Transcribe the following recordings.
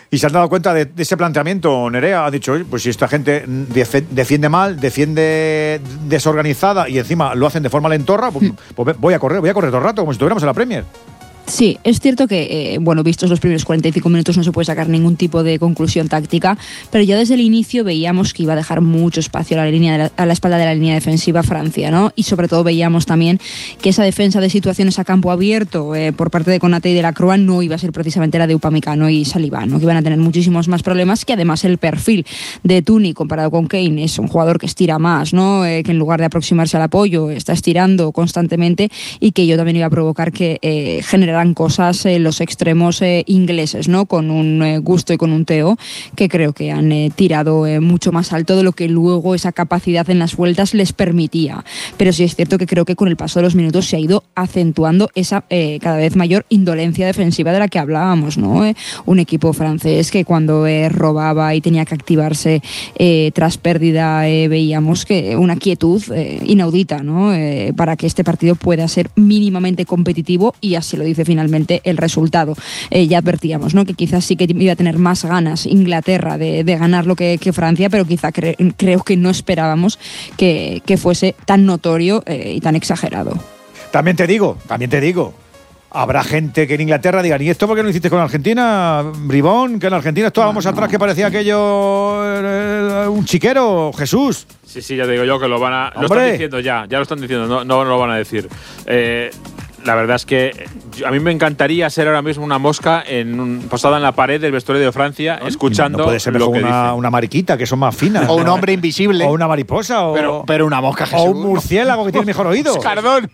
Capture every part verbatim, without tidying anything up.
Y se han dado cuenta de, de ese planteamiento. Nerea ha dicho, pues si esta gente defiende mal, defiende desorganizada y encima lo hacen de forma lentorra, pues, pues voy a correr, voy a correr todo el rato, como si estuviéramos en la Premier. Sí, es cierto que, eh, bueno, vistos los primeros cuarenta y cinco minutos no se puede sacar ningún tipo de conclusión táctica, pero ya desde el inicio veíamos que iba a dejar mucho espacio a la, línea de la, a la espalda de la línea defensiva Francia, ¿no? Y sobre todo veíamos también que esa defensa de situaciones a campo abierto eh, por parte de Konaté y de Lacroix no iba a ser precisamente la de Upamecano y Saliba, ¿no? Que iban a tener muchísimos más problemas, que además el perfil de Tuni comparado con Kane es un jugador que estira más, ¿no? Eh, que en lugar de aproximarse al apoyo está estirando constantemente y que ello también iba a provocar que eh, generara cosas eh, los extremos eh, ingleses, ¿no? Con un eh, Gusto y con un Theo que creo que han eh, tirado eh, mucho más alto de lo que luego esa capacidad en las vueltas les permitía. Pero sí es cierto que creo que con el paso de los minutos se ha ido acentuando esa eh, cada vez mayor indolencia defensiva de la que hablábamos, ¿no? Eh, un equipo francés que cuando eh, robaba y tenía que activarse eh, tras pérdida eh, veíamos que una quietud eh, inaudita, ¿no? Eh, para que este partido pueda ser mínimamente competitivo, y así lo dice finalmente el resultado. Eh, ya advertíamos, ¿no? Que quizás sí que iba a tener más ganas Inglaterra de, de ganarlo que, que Francia, pero quizá cre- creo que no esperábamos que, que fuese tan notorio eh, y tan exagerado. También te digo, también te digo, habrá gente que en Inglaterra digan, ¿y esto por qué no lo hiciste con Argentina, Bribón? Que en Argentina estábamos no, no. atrás, que parecía aquello eh, un chiquero, Jesús. Sí, sí, ya te digo yo que lo van a... Lo están diciendo ya, ya lo están diciendo, no, no, no lo van a decir. Eh... La verdad es que a mí me encantaría ser ahora mismo una mosca en un, posada en la pared del vestuario de Francia, ¿no? Escuchando no puede ser lo que una, dice. Una mariquita, que son más finas. O un hombre invisible. O una mariposa. O, pero, pero una mosca, Jesús. O un murciélago que tiene mejor oído. Escardón.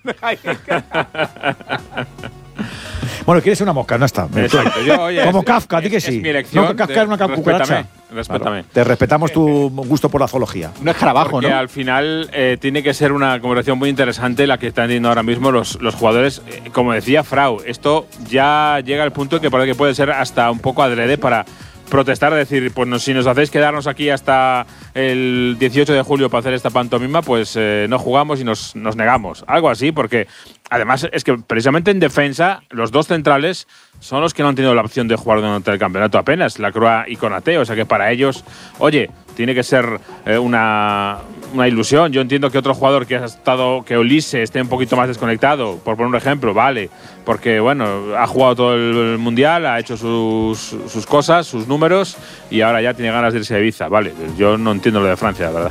Bueno, quieres ser una mosca, no está. Exacto. Yo, oye, como es, Kafka, di que es, sí. Es mi elección. No, Kafka es una cucaracha. Respétame. Claro, te respetamos tu gusto por la zoología. No es escarabajo, Porque ¿no? al final eh, tiene que ser una conversación muy interesante la que están teniendo ahora mismo los, los jugadores. Eh, como decía Frau, esto ya llega al punto que parece que puede ser hasta un poco adrede para protestar, decir, pues no, si nos hacéis quedarnos aquí hasta el dieciocho de julio para hacer esta pantomima, pues eh, no jugamos y nos, nos negamos. Algo así, porque además es que precisamente en defensa los dos centrales son los que no han tenido la opción de jugar durante el campeonato apenas, Lacroix y Konaté, o sea que para ellos, oye, tiene que ser eh, una, una ilusión. Yo entiendo que otro jugador que ha estado, que Olise esté un poquito más desconectado, por poner un ejemplo, vale, porque bueno, ha jugado todo el mundial, ha hecho sus, sus cosas, sus números, y ahora ya tiene ganas de irse a Ibiza, vale. Yo no entiendo lo de Francia, la verdad.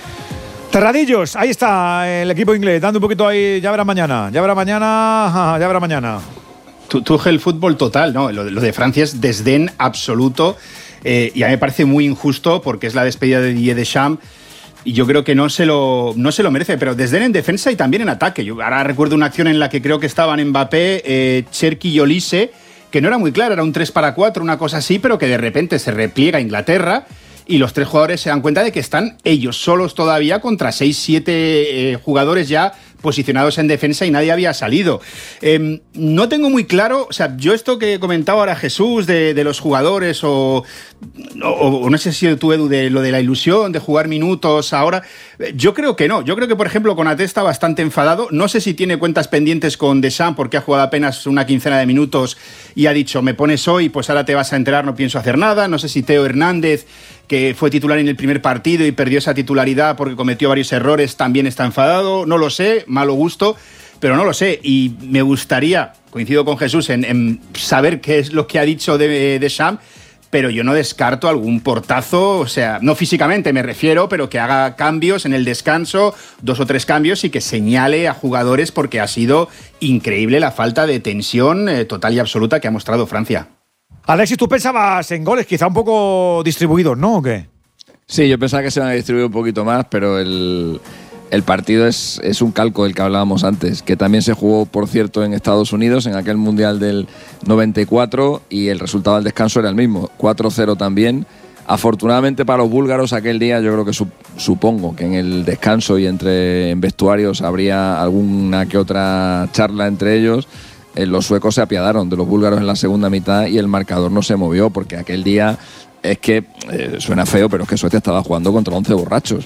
Terradillos, ahí está el equipo inglés, dando un poquito ahí, ya verá mañana, ya verá mañana, ya verá mañana. Tuchel fútbol total, ¿no? Lo, lo de Francia es desdén absoluto, eh, y a mí me parece muy injusto porque es la despedida de Didier Deschamps y yo creo que no se lo, no se lo merece, pero desdén en defensa y también en ataque. Yo ahora recuerdo una acción en la que creo que estaban Mbappé, eh, Cherki y Olise, que no era muy clara, era un tres para cuatro, una cosa así, pero que de repente se repliega Inglaterra y los tres jugadores se dan cuenta de que están ellos solos todavía contra seis siete eh, jugadores ya posicionados en defensa y nadie había salido. Eh, no tengo muy claro, o sea, yo esto que comentaba ahora Jesús de, de los jugadores o, o, o no sé si tú, Edu, de lo de la ilusión de jugar minutos ahora, yo creo que no. Yo creo que, por ejemplo, Konaté está bastante enfadado. No sé si tiene cuentas pendientes con Deschamps porque ha jugado apenas una quincena de minutos y ha dicho, me pones hoy, pues ahora te vas a enterar, no pienso hacer nada. No sé si Theo Hernández, que fue titular en el primer partido y perdió esa titularidad porque cometió varios errores, también está enfadado. No lo sé, malo gusto, pero no lo sé. Y me gustaría, coincido con Jesús, en, en saber qué es lo que ha dicho de Deschamps, pero yo no descarto algún portazo, o sea, no físicamente me refiero, pero que haga cambios en el descanso, dos o tres cambios, y que señale a jugadores porque ha sido increíble la falta de tensión eh, total y absoluta que ha mostrado Francia. Alexis, tú pensabas en goles quizá un poco distribuidos, ¿no? ¿O qué? Sí, yo pensaba que se van a distribuir un poquito más, pero el, el partido es, es un calco del que hablábamos antes, que también se jugó, por cierto, en Estados Unidos, en aquel Mundial del noventa y cuatro, y el resultado del descanso era el mismo, cuatro cero también. Afortunadamente para los búlgaros aquel día yo creo que su, supongo que en el descanso y entre en vestuarios habría alguna que otra charla entre ellos. Eh, los suecos se apiadaron de los búlgaros en la segunda mitad y el marcador no se movió porque aquel día es que, eh, suena feo, pero es que Suecia estaba jugando contra once borrachos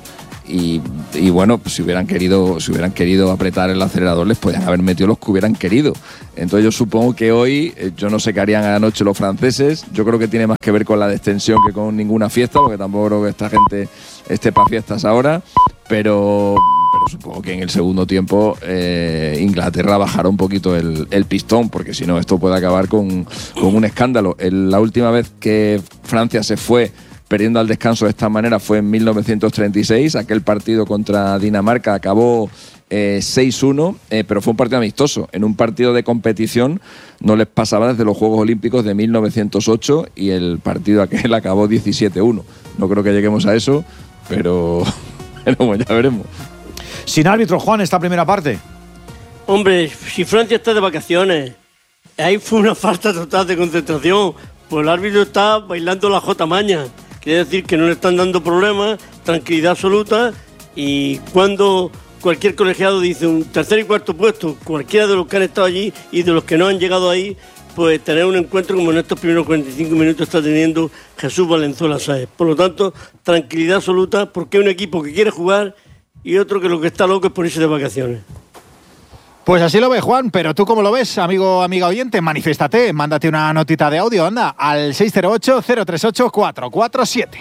y, y bueno, pues si hubieran querido si hubieran querido apretar el acelerador, les podían haber metido los que hubieran querido. Entonces yo supongo que hoy, eh, yo no sé qué harían a la noche los franceses. Yo creo que tiene más que ver con la descensión que con ninguna fiesta, porque tampoco creo que esta gente esté para fiestas ahora, pero, pero supongo que en el segundo tiempo eh, Inglaterra bajará un poquito el, el pistón, porque si no esto puede acabar con, con un escándalo. El, la última vez que Francia se fue perdiendo al descanso de esta manera fue en mil novecientos treinta y seis, aquel partido contra Dinamarca acabó eh, seis uno, eh, pero fue un partido amistoso. En un partido de competición no les pasaba desde los Juegos Olímpicos de mil novecientos ocho y el partido aquel acabó diecisiete uno. No creo que lleguemos a eso, pero, pero ya veremos. Sin árbitro, Juan, esta primera parte. Hombre, si Francia está de vacaciones, ahí fue una falta total de concentración, pues el árbitro está bailando la jota maña. Quiere decir que no le están dando problemas, tranquilidad absoluta, y cuando cualquier colegiado dice un tercer y cuarto puesto, cualquiera de los que han estado allí y de los que no han llegado ahí, pues tener un encuentro como en estos primeros cuarenta y cinco minutos está teniendo Jesús Valenzuela Sáez. Por lo tanto, tranquilidad absoluta, porque hay un equipo que quiere jugar y otro que lo que está loco es por irse de vacaciones. Pues así lo ve Juan, pero ¿tú cómo lo ves, amigo, amiga oyente? Manifiéstate, mándate una notita de audio, anda, al seis cero ocho, cero tres ocho, cuatro cuatro siete.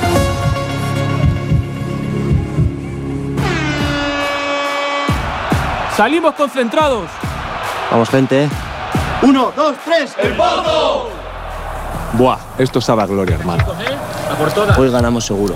Salimos concentrados. Vamos, gente. Uno, dos, tres. ¡El Pozo! Buah, esto sabe a gloria, hermano. Hoy ganamos seguro.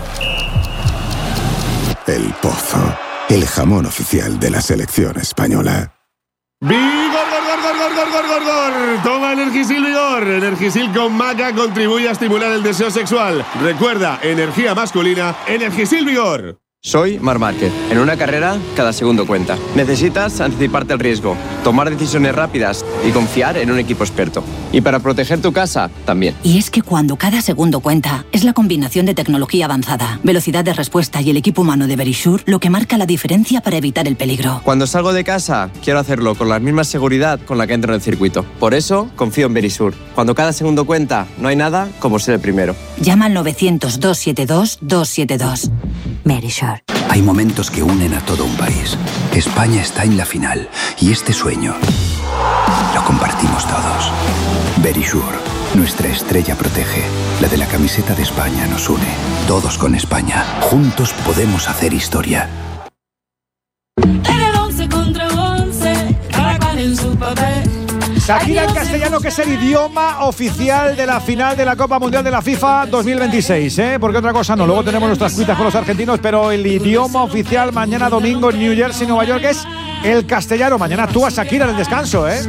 El Pozo, el jamón oficial de la selección española. ¡Vigor, gor, gor, gor, gor, gor, gor, gor! Toma Energisil Vigor. Energisil con maca contribuye a estimular el deseo sexual. Recuerda, energía masculina, Energisil Vigor. Soy Marc Márquez. En una carrera, cada segundo cuenta. Necesitas anticiparte al riesgo, tomar decisiones rápidas y confiar en un equipo experto. Y para proteger tu casa, también. Y es que cuando cada segundo cuenta, es la combinación de tecnología avanzada, velocidad de respuesta y el equipo humano de Verisure lo que marca la diferencia para evitar el peligro. Cuando salgo de casa, quiero hacerlo con la misma seguridad con la que entro en el circuito. Por eso, confío en Verisure. Cuando cada segundo cuenta, no hay nada como ser el primero. Llama al novecientos, doscientos setenta y dos, doscientos setenta y dos. Verisure. Hay momentos que unen a todo un país. España está en la final y este sueño lo compartimos todos. Verisure, nuestra estrella protege. La de la camiseta de España nos une. Todos con España. Juntos podemos hacer historia. En el once contra once, cada cual en su papel. Shakira en castellano, que es el idioma oficial de la final de la Copa Mundial de la FIFA dos mil veintiséis, ¿eh? Porque otra cosa no. Luego tenemos nuestras cuitas con los argentinos, pero el idioma oficial mañana domingo en New Jersey, Nueva York, es el castellano. Mañana actúa Shakira en el descanso, ¿eh?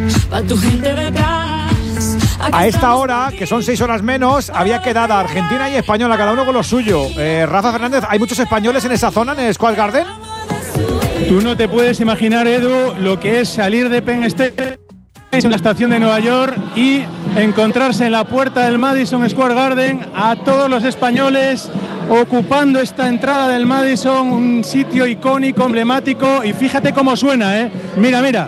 A esta hora, que son seis horas menos, había quedado Argentina y Española, cada uno con lo suyo. Eh, Rafa Fernández, ¿hay muchos españoles en esa zona, en el Square Garden? Tú no te puedes imaginar, Edu, lo que es salir de Penn State en la estación de Nueva York y encontrarse en la puerta del Madison Square Garden a todos los españoles ocupando esta entrada del Madison, un sitio icónico, emblemático, y fíjate cómo suena, ¿eh? Mira, mira.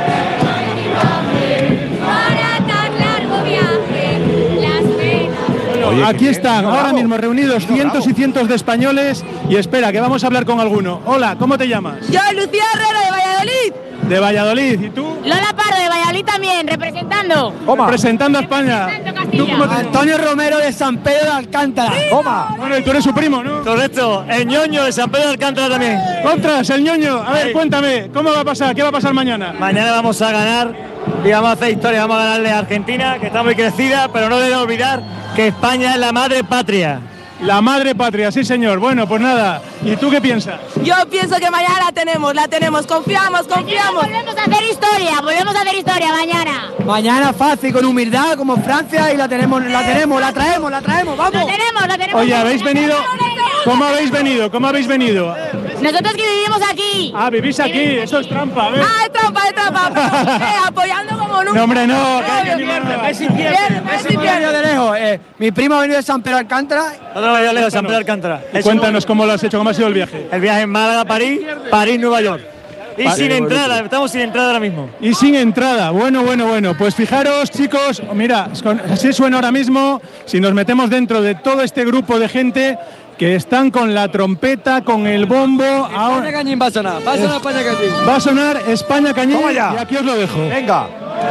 Oye, aquí están, ahora bravo. mismo reunidos cientos bravo. y cientos de españoles, y espera, que vamos a hablar con alguno. Hola, ¿cómo te llamas? Yo, Lucía Herrera, de Valladolid. De Valladolid, ¿y tú? Lola Pardo, de Valladolid también, representando. Oma. Representando a España. ¿Tú cómo te... Antonio Romero, de San Pedro de Alcántara. Oma. Bueno, y tú eres su primo, ¿no? Correcto, el ñoño de San Pedro de Alcántara también. ¡Ostras, el ñoño! A ver, cuéntame, ¿cómo va a pasar? ¿Qué va a pasar mañana? Mañana vamos a ganar y vamos a hacer historia, vamos a ganarle a Argentina, que está muy crecida, pero no debemos olvidar que España es la madre patria. La madre patria, sí señor. Bueno, pues nada. ¿Y tú qué piensas? Yo pienso que mañana la tenemos, la tenemos. Confiamos, confiamos. Volvemos a hacer historia, volvemos a hacer historia mañana. Mañana fácil, con humildad, como Francia, y la tenemos, la tenemos, la traemos, la traemos, vamos. La tenemos, la tenemos. Oye, ¿habéis venido? ¿Cómo habéis venido? ¿Cómo habéis venido? Nosotros que vivimos aquí. Ah, vivís aquí, eso es trampa, a ver. Ah, es trampa, es trampa. Pero, eh, apoyando como nunca. No, hombre, no. Messi pierde, Messi pierde de lejos. Eh, mi primo ha venido de San Pedro Alcántara. Otro ha venido de San Pedro Alcántara. Cuéntanos cómo lo has hecho, cómo ha sido el viaje. El viaje en Málaga, París, París, Nueva York. Y París, sin entrada, estamos sin entrada ahora mismo. Y sin entrada, bueno, bueno, bueno. Pues fijaros, chicos, mira, así suena ahora mismo, si nos metemos dentro de todo este grupo de gente, que están con la trompeta, con el bombo. España Cañín va a sonar, va a sonar España Cañín. Va a sonar España Cañín Toma ya. y aquí os lo dejo. Venga.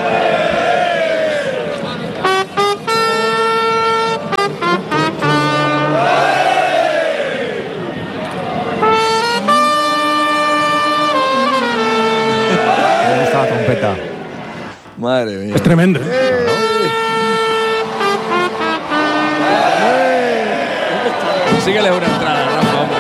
¿Dónde está la trompeta? Madre mía. Es tremendo. Síguele una entrada, Rafa, hombre.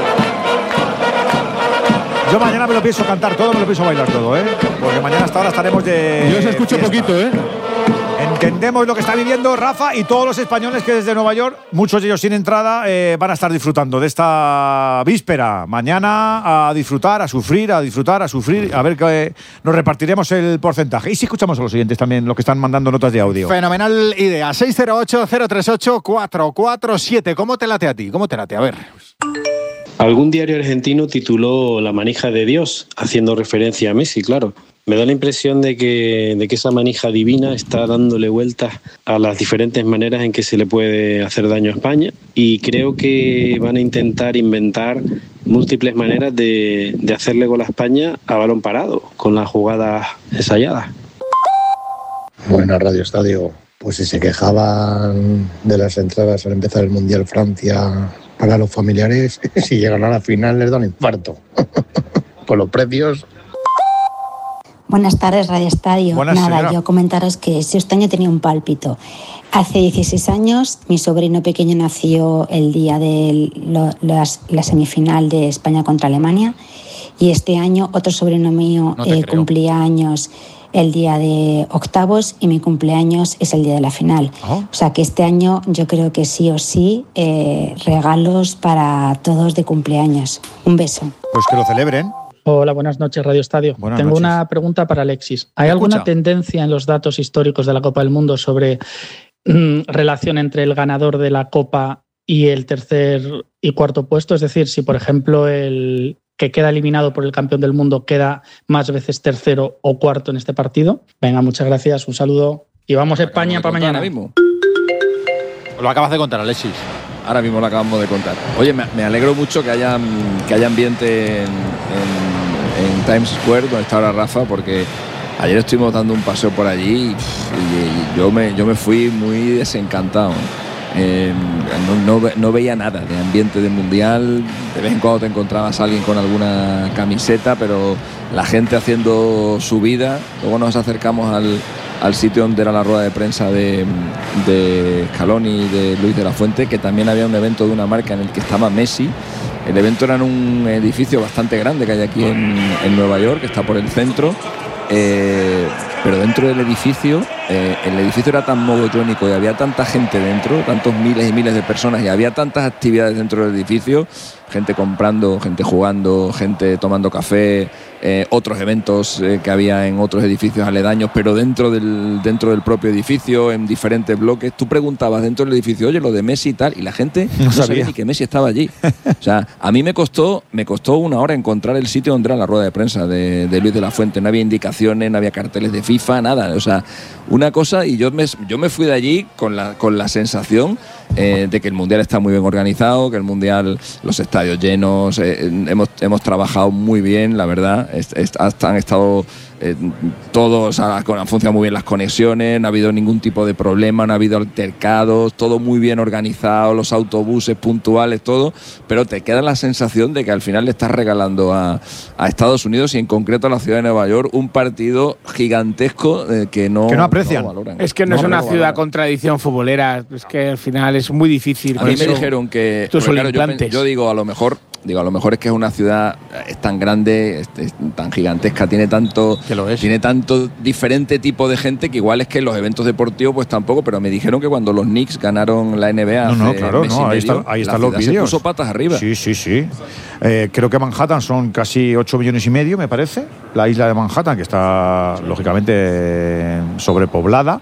Yo mañana me lo pienso cantar todo, me lo pienso bailar todo, ¿eh? Porque mañana hasta ahora estaremos de. Yo os escucho fiesta. poquito, ¿eh? Entendemos lo que está viviendo Rafa y todos los españoles que desde Nueva York, muchos de ellos sin entrada, eh, van a estar disfrutando de esta víspera. Mañana a disfrutar, a sufrir, a disfrutar, a sufrir, a ver que nos repartiremos el porcentaje. Y si escuchamos a los siguientes también, los que están mandando notas de audio. Fenomenal idea. seis cero ocho, cero tres ocho, cuatro cuatro siete. ¿Cómo te late a ti? ¿Cómo te late? A ver. Algún diario argentino tituló La manija de Dios, haciendo referencia a Messi, claro. Me da la impresión de que, de que esa manija divina está dándole vueltas a las diferentes maneras en que se le puede hacer daño a España, y creo que van a intentar inventar múltiples maneras de, de hacerle gol a España a balón parado, con las jugadas ensayadas. Buena Radio Estadio. Pues si se quejaban de las entradas al empezar el Mundial Francia para los familiares, si llegan a la final les da un infarto. Con los precios. Buenas tardes, Radio Estadio. Buenas, Nada, señora. yo comentaros que si este año tenía un pálpito. Hace dieciséis años, mi sobrino pequeño nació el día de lo, las, la semifinal de España contra Alemania, y este año otro sobrino mío No te eh, creo. cumplía años el día de octavos y mi cumpleaños es el día de la final. Oh. O sea que este año yo creo que sí o sí eh, regalos para todos de cumpleaños. Un beso. Pues que lo celebren. Hola, buenas noches, Radio Estadio. Buenas Tengo noches. una pregunta para Alexis. ¿Hay Escucha. alguna tendencia en los datos históricos de la Copa del Mundo sobre mm, relación entre el ganador de la Copa y el tercer y cuarto puesto? Es decir, si por ejemplo el que queda eliminado por el campeón del mundo queda más veces tercero o cuarto en este partido. Venga, muchas gracias, un saludo y vamos a España para mañana. Ahora mismo. Lo acabas de contar, Alexis. Ahora mismo lo acabamos de contar. Oye, me, me alegro mucho que haya, que haya ambiente en, en, en Times Square, donde está ahora Rafa, porque ayer estuvimos dando un paseo por allí y, y, y yo, me, yo me fui muy desencantado. Eh, no, no, no veía nada de ambiente de mundial. De vez en cuando te encontrabas a alguien con alguna camiseta, pero la gente haciendo su vida. Luego nos acercamos al, al sitio donde era la rueda de prensa de, de Scaloni y de Luis de la Fuente, que también había un evento de una marca en el que estaba Messi. El evento era en un edificio bastante grande que hay aquí en, en Nueva York, que está por el centro. Eh, pero dentro del edificio, eh, el edificio era tan mogollónico y había tanta gente dentro, tantos miles y miles de personas, y había tantas actividades dentro del edificio, gente comprando, gente jugando, gente tomando café, eh, otros eventos eh, que había en otros edificios aledaños, pero dentro del, dentro del propio edificio, en diferentes bloques. Tú preguntabas dentro del edificio, oye, lo de Messi y tal, y la gente no, no sabía. sabía ni que Messi estaba allí. O sea, a mí me costó, me costó una hora encontrar el sitio donde era la rueda de prensa de, de Luis de la Fuente. No había indicaciones, no había carteles de FIFA, nada. O sea, una cosa, y yo me, yo me fui de allí con la, con la sensación eh, de que el Mundial está muy bien organizado, que el Mundial, los estadios llenos, eh, hemos, hemos trabajado muy bien, la verdad. Est, est, han estado eh, todos, han funcionado muy bien las conexiones, no ha habido ningún tipo de problema, no ha habido altercados, todo muy bien organizado, los autobuses puntuales, todo, pero te queda la sensación de que al final le estás regalando a, a Estados Unidos y en concreto a la ciudad de Nueva York un partido gigantesco eh, que no, que no aprecian. No valoran. Es que no, no es una ciudad valoran. con tradición futbolera, es que al final es muy difícil. A mí me dijeron que, claro, yo, yo digo, a lo mejor Digo, a lo mejor es que es una ciudad, es tan grande, es, es tan gigantesca, tiene tanto, que lo es. tiene tanto diferente tipo de gente que igual es que los eventos deportivos pues tampoco, pero me dijeron que cuando los Knicks ganaron la N B A no, no, hace claro, mes y no, ahí, medio, está, ahí la están los ciudad vídeos. se puso patas arriba. Sí, sí, sí. Eh, creo que Manhattan son casi ocho millones y medio, me parece. La isla de Manhattan, que está lógicamente sobrepoblada.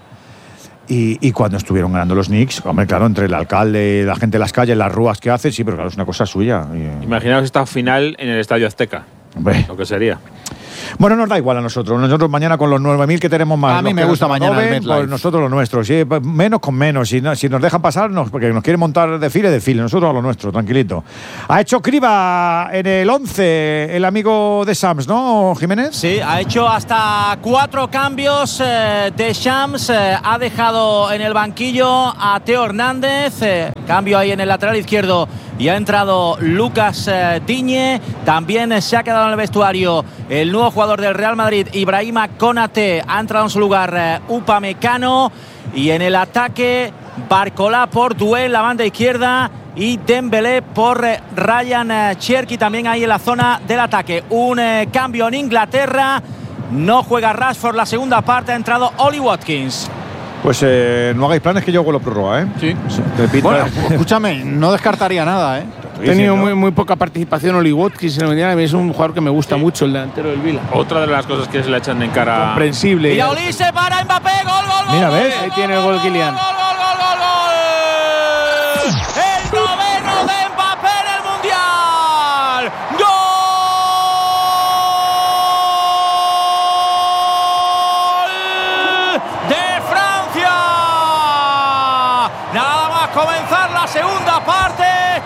Y, y cuando estuvieron ganando los Knicks, hombre, claro, entre el alcalde, la gente de las calles, las rúas que hacen, sí, pero claro, es una cosa suya. Imaginaos esta final en el Estadio Azteca. Hombre. Lo que sería. Bueno, nos da igual a nosotros. Nosotros mañana con los nueve mil que tenemos más. A mí me gusta mañana el MetLife. Pues nosotros lo nuestro. Sí, menos con menos. Si, no, si nos dejan pasar, nos, porque nos quieren montar desfile, desfile. Nosotros a lo nuestro, tranquilito. Ha hecho criba en el once el amigo de Shams, ¿no, Jiménez? Sí, ha hecho hasta cuatro cambios eh, de Shams. Eh, ha dejado en el banquillo a Teo Hernández. Eh, cambio ahí en el lateral izquierdo. Y ha entrado Lucas eh, Digne. También eh, se ha quedado en el vestuario el nuevo jugador del Real Madrid, Ibrahima Konate. Ha entrado en su lugar eh, Upamecano. Y en el ataque, Barcola por Duel, la banda izquierda. Y Dembélé por eh, Ryan eh, Cherki, también ahí en la zona del ataque. Un eh, cambio en Inglaterra. No juega Rashford la segunda parte. Ha entrado Oli Watkins. Pues eh, no hagáis planes que yo hago la prórroga, ¿eh? Sí. Bueno, escúchame, no descartaría nada, ¿eh? Ha tenido muy, muy poca participación Oli Watkins en el Mundial. A mí es un jugador que me gusta sí. mucho, el delantero del Vila. Otra de las cosas que se le echan en cara. Comprensible. Mira, Oli se para, Mbappé, gol, gol, gol. Mira, ¿ves? Ahí tiene el gol Kylian. Gol, gol, gol, gol, gol. El noveno de Mbappé en el Mundial. ¡Gol! Comenzar la segunda parte.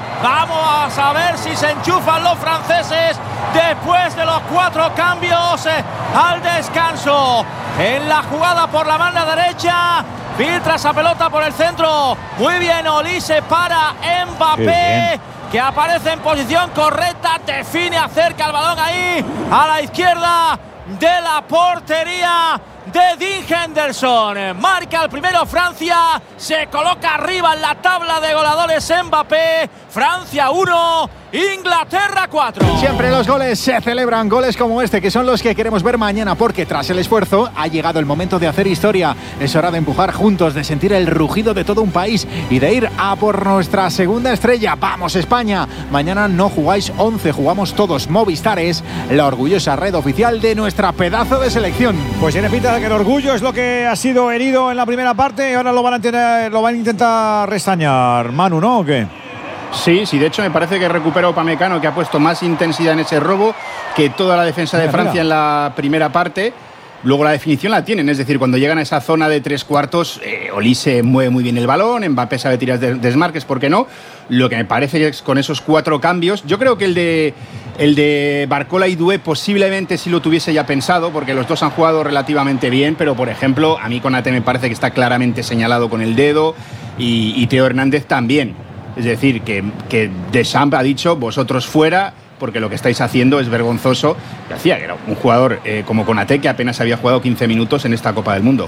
Vamos a ver si se enchufan los franceses después de los cuatro cambios eh, al descanso. En la jugada por la banda derecha, filtra esa pelota por el centro. Muy bien, Olise para Mbappé, que aparece en posición correcta, define, acerca el balón ahí a la izquierda de la portería de Dean Henderson. Marca el primero Francia, se coloca arriba en la tabla de goleadores Mbappé. Francia uno, Inglaterra cuatro. Siempre los goles se celebran, goles como este, que son los que queremos ver mañana, porque tras el esfuerzo ha llegado el momento de hacer historia. Es hora de empujar juntos, de sentir el rugido de todo un país y de ir a por nuestra segunda estrella. ¡Vamos, España! Mañana no jugáis once, jugamos todos. Movistar es la orgullosa red oficial de nuestra pedazo de selección. Pues tiene pinta de que el orgullo es lo que ha sido herido en la primera parte y ahora lo van a, tener, lo van a intentar restañar. Manu, ¿no? ¿O qué? Sí, sí, de hecho me parece que recupera Upamecano, que ha puesto más intensidad en ese robo que toda la defensa de Francia en la primera parte. Luego la definición la tienen, es decir, cuando llegan a esa zona de tres cuartos, eh, Olise mueve muy bien el balón, Mbappé sabe tirar de desmarques, ¿por qué no? Lo que me parece es con esos cuatro cambios, yo creo que el de el de Barcola y Doué posiblemente sí lo tuviese ya pensado, porque los dos han jugado relativamente bien, pero por ejemplo, a mí Konate me parece que está claramente señalado con el dedo y, y Teo Hernández también. Es decir, que, que Deschamps ha dicho, vosotros fuera, porque lo que estáis haciendo es vergonzoso. Que hacía que era un jugador eh, como Konate, que apenas había jugado quince minutos en esta Copa del Mundo.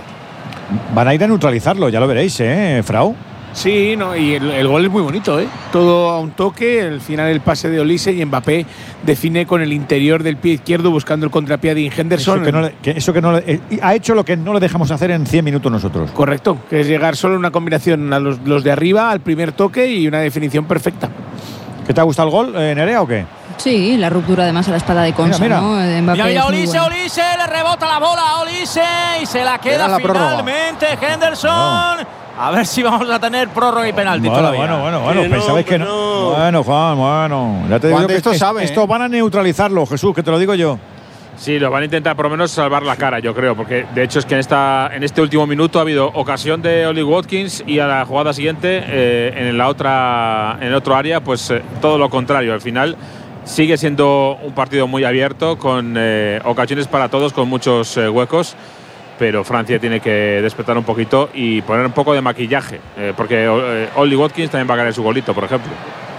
Van a ir a neutralizarlo, ya lo veréis, ¿eh, Frau? Sí, no, y el, el gol es muy bonito, ¿eh? Todo a un toque, al final el pase de Olise y Mbappé define con el interior del pie izquierdo buscando el contrapié de Henderson. Eso que, no le, que, eso que no le, eh, ha hecho lo que no le dejamos hacer en cien minutos nosotros. Correcto, que es llegar solo en una combinación a los, los de arriba, al primer toque y una definición perfecta. ¿Qué te ha gustado el gol, eh, Nerea, o qué? Sí, la ruptura además a la espada de Concha, mira, mira. ¿no? De Mbappé mira, mira, Olise, bueno. Olise, le rebota la bola a Olise y se la queda la finalmente prórroga. Henderson. No. A ver si vamos a tener prórroga y penalti bueno, todavía. Bueno, bueno, bueno, bueno. Pensabais que no. no. Bueno, Juan, bueno. Ya te digo que esto es, sabe, esto ¿eh? van a neutralizarlo, Jesús, que te lo digo yo. Sí, lo van a intentar por lo menos salvar la cara, yo creo, porque de hecho es que en esta en este último minuto ha habido ocasión de Oli Watkins y a la jugada siguiente, eh, en la otra en el otro área, pues eh, todo lo contrario. Al final sigue siendo un partido muy abierto, con eh, ocasiones para todos, con muchos eh, huecos. Pero Francia tiene que despertar un poquito y poner un poco de maquillaje, eh, porque eh, Oli Watkins también va a ganar su golito, por ejemplo.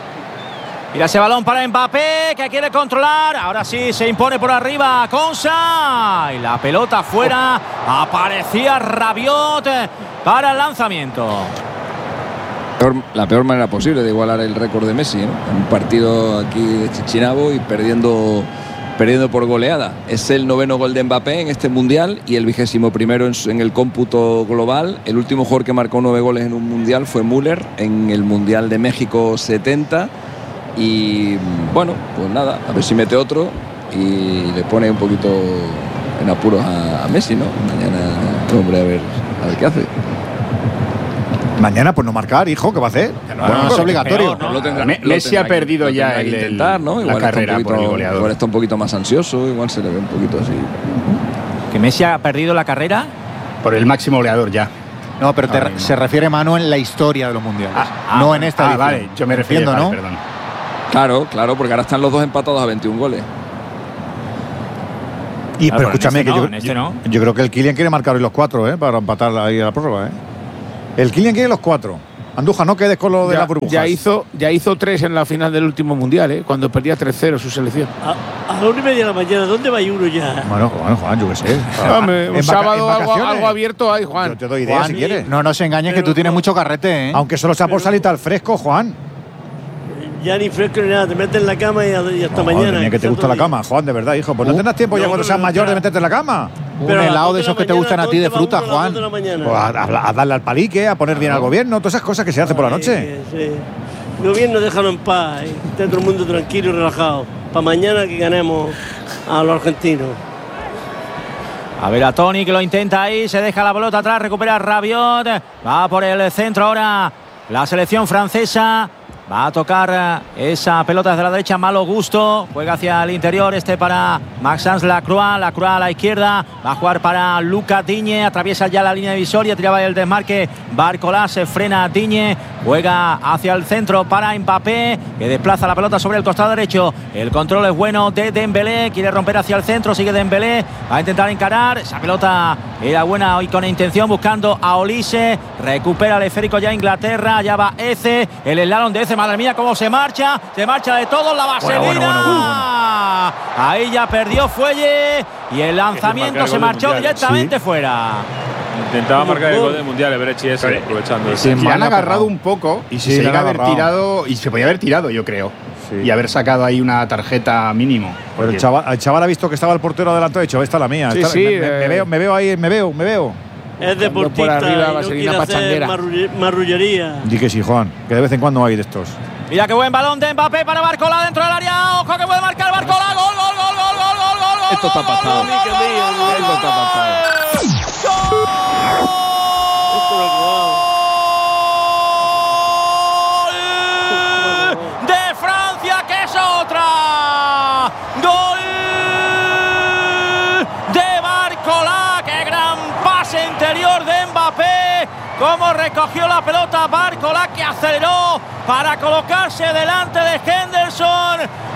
Mira ese balón para Mbappé, que quiere controlar. Ahora sí se impone por arriba Konsa. Y la pelota fuera. Aparecía Rabiot para el lanzamiento. La peor manera posible de igualar el récord de Messi, ¿no? Un partido aquí de Chichinabo y perdiendo... perdiendo por goleada. Es el noveno gol de Mbappé en este Mundial y el vigésimo primero en, en el cómputo global. El último jugador que marcó nueve goles en un Mundial fue Müller en el Mundial de México setenta. Y bueno, pues nada, a ver si mete otro y le pone un poquito en apuros a, a Messi, ¿no? Mañana, hombre, a ver, a ver qué hace. Mañana, pues no marcar, hijo, ¿qué va a hacer? No, no, no es obligatorio. No, lo tendrá, Me- lo Messi tendrá ha perdido que, ya que el- intentar, ¿no? la Igual carrera está un por el poquito, goleador. igual está un poquito más ansioso, igual se le ve un poquito así. ¿Que Messi ha perdido la carrera? Por el máximo goleador ya. No, pero te- Ahora mismo. se refiere, Manu, en la historia de los mundiales. ah, no en esta ah, edición. vale, yo me refiero, Entiendo, vale, ¿no? perdón. Claro, claro, porque ahora están los dos empatados a veintiún goles. Y, Claro, pero pero en escúchame, este que no, yo, en este yo- no. yo creo que el Kylian quiere marcar hoy los cuatro, ¿eh? Para empatar ahí a la prórroga, ¿eh? El Kylian quiere los cuatro. Andújar, no quedes con lo de Ya, las burbujas. ya hizo, ya hizo tres en la final del último mundial, ¿eh? Cuando perdía tres cero su selección. A, a la una y media de la mañana, ¿dónde va uno ya? Bueno, bueno, Juan, yo qué sé. Hombre, un En vaca- sábado en algo, vacaciones. algo abierto hay, Juan. Yo te doy ideas Juan, si quieres. no nos engañes que tú tienes mucho carrete, ¿eh? Aunque solo sea por salir al fresco, Juan. Ya ni fresco ni nada, te metes en la cama y, y hasta Madre mañana. mía, que te gusta la cama, Juan, de verdad, hijo. Pues no Uh, tendrás tiempo ya no, cuando no, seas no, mayor no. de meterte en la cama. Un Pero a las helado dos de de esos la que te mañana, gustan a ti de ¿dónde va fruta, uno a las Juan. dos de la mañana? Pues a, a darle al palique, a poner bien al gobierno, todas esas cosas que se hacen por la noche. Sí, sí. El gobierno, déjalo en paz, ¿eh? Esté todo el mundo tranquilo y relajado. Para mañana que ganemos a los argentinos. A ver a Toni que lo intenta ahí, se deja la pelota atrás, recupera Rabiot, va por el centro ahora la selección francesa. Va a tocar esa pelota desde la derecha, Malo Gusto. Juega hacia el interior, este para Maxence Lacroix. Lacroix a la izquierda. Va a jugar para Luca Digne. Atraviesa ya la línea divisoria. Tiraba el desmarque. Barcola se frena Digne. Juega hacia el centro para Mbappé, que desplaza la pelota sobre el costado derecho. El control es bueno de Dembélé. Quiere romper hacia el centro. Sigue Dembélé. Va a intentar encarar. Esa pelota era buena y con intención, buscando a Olise. Recupera el esférico ya Inglaterra. Ya va Eze. El slalom de Eze. Madre mía, cómo se marcha. Se marcha de todos. La vaselina. Bueno, bueno, bueno, bueno. Ahí ya perdió Fuelle. Y el lanzamiento se marchó directamente fuera. Intentaba marcar el gol del mundial, Ebrechi ese, aprovechando. Se ese. le han agarrado un poco Y y sí, se le iba a han haber agarrado. tirado y se podía haber tirado, yo creo. Sí. Y haber sacado ahí una tarjeta mínimo. Pero el Porque- chaval, el chaval ha visto que estaba el portero adelante, ha dicho, esta es la mía. Sí, esta- sí, me, me- me eh. veo, me veo ahí, me veo, me veo. Es deportista por arriba, y no vaselina quiere hacer pachanguera. marrulle- marrullería. Di que sí, Juan, que de vez en cuando hay de estos. Mira qué buen balón de Mbappé para Barcola dentro del área. Ojo que puede marcar Barcola. Gol, gol, gol, gol, gol, gol, gol, gol. Esto está pasado. Esto está pasado. De Francia, que es otra. Gol de Barcola. Qué gran pase interior de Mbappé. Cómo recogió la pelota Barcola, que aceleró para colocarse delante de Henderson,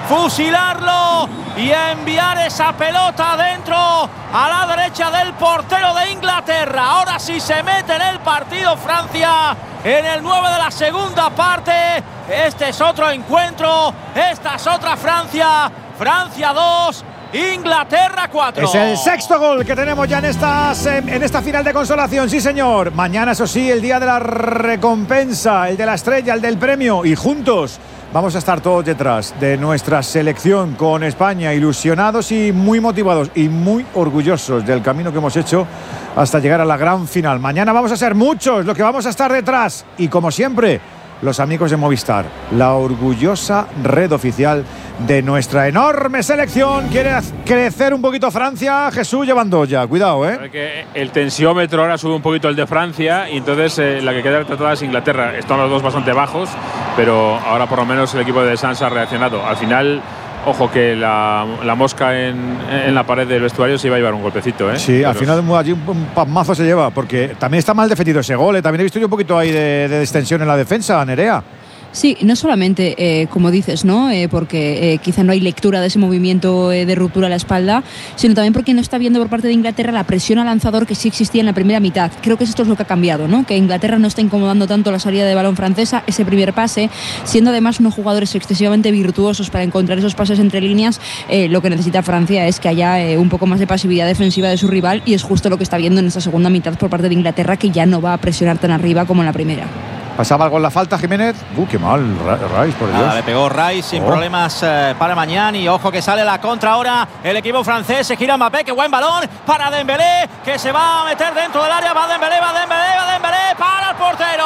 fusilarlo y enviar esa pelota adentro a la derecha del portero de Inglaterra. Ahora sí se mete en el partido Francia en el nueve de la segunda parte. Este es otro encuentro, esta es otra Francia. Francia dos, Inglaterra cuatro. Es el sexto gol que tenemos ya en esta, en esta final de consolación, sí señor. Mañana, eso sí, el día de la recompensa, el de la estrella, el del premio. Y juntos vamos a estar todos detrás de nuestra selección con España, ilusionados y muy motivados y muy orgullosos del camino que hemos hecho hasta llegar a la gran final. Mañana vamos a ser muchos los que vamos a estar detrás. Y como siempre, los amigos de Movistar, la orgullosa red oficial de nuestra enorme selección. Quiere crecer un poquito Francia, Jesús llevando ya, cuidado, ¿eh? Que el tensiómetro ahora sube un poquito el de Francia y entonces eh, la que queda tratada es Inglaterra. Están los dos bastante bajos, pero ahora por lo menos el equipo de Sanz ha reaccionado. Al final, ojo que la, la mosca en, en la pared del vestuario se iba a llevar un golpecito, ¿eh? Sí, al Pero final allí un pasmazo se lleva, porque también está mal defendido ese gol, ¿eh? También he visto yo un poquito ahí de, de extensión en la defensa, Nerea. Sí, no solamente, eh, como dices, ¿no? Eh, porque eh, quizá no hay lectura de ese movimiento eh, de ruptura a la espalda, sino también porque no está viendo por parte de Inglaterra la presión al lanzador que sí existía en la primera mitad. Creo que esto es lo que ha cambiado, ¿no? Que Inglaterra no está incomodando tanto la salida de balón francesa, ese primer pase, siendo además unos jugadores excesivamente virtuosos para encontrar esos pases entre líneas. Eh, lo que necesita Francia es que haya eh, un poco más de pasividad defensiva de su rival, y es justo lo que está viendo en esta segunda mitad por parte de Inglaterra, que ya no va a presionar tan arriba como en la primera. ¿Pasaba algo en la falta, Jiménez? Uh, qué mal, Rice, por Dios. Nada, le pegó Rice sin Oh. problemas eh, para mañana. Y ojo que sale la contra ahora. El equipo francés se gira Mbappé. Qué buen balón para Dembélé, que se va a meter dentro del área. Va Dembélé, va Dembélé, va Dembélé. Para el portero.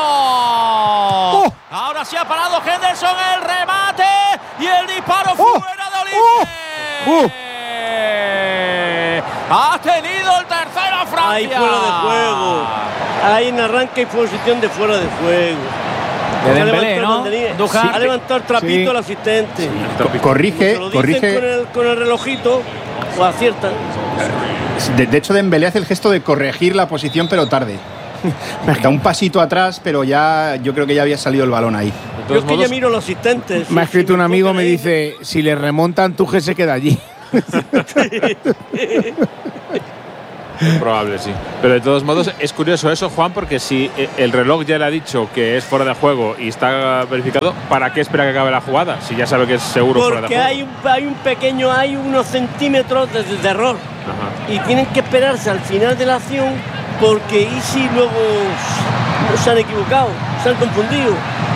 Oh. Ahora sí ha parado Henderson el remate. Y el disparo Oh. fuera de Olise. Uh. Ha tenido el tercero Francia. Ahí fuera de juego. Hay en arranque y posición de fuera de juego. De Dembélé, ¿no? Ha levantado el trapito sí. el asistente. Sí. Corrige, lo corrige. Con el, con el relojito, o acierta. De, de hecho, Dembélé hace el gesto de corregir la posición, pero tarde. Está un pasito atrás, pero ya yo creo que ya había salido el balón ahí. Yo es que ya miro los asistentes. Me ha escrito si un amigo, me ahí. dice, si le remontan, Tuchel se queda allí. Probable, sí. Pero de todos modos es curioso eso, Juan, porque si el reloj ya le ha dicho que es fuera de juego y está verificado, ¿para qué espera que acabe la jugada? Si ya sabe que es seguro porque fuera de juego. Porque hay un, hay un pequeño, hay unos centímetros de, de error. Ajá. Y tienen que esperarse al final de la acción, porque y si luego se han equivocado, se han confundido.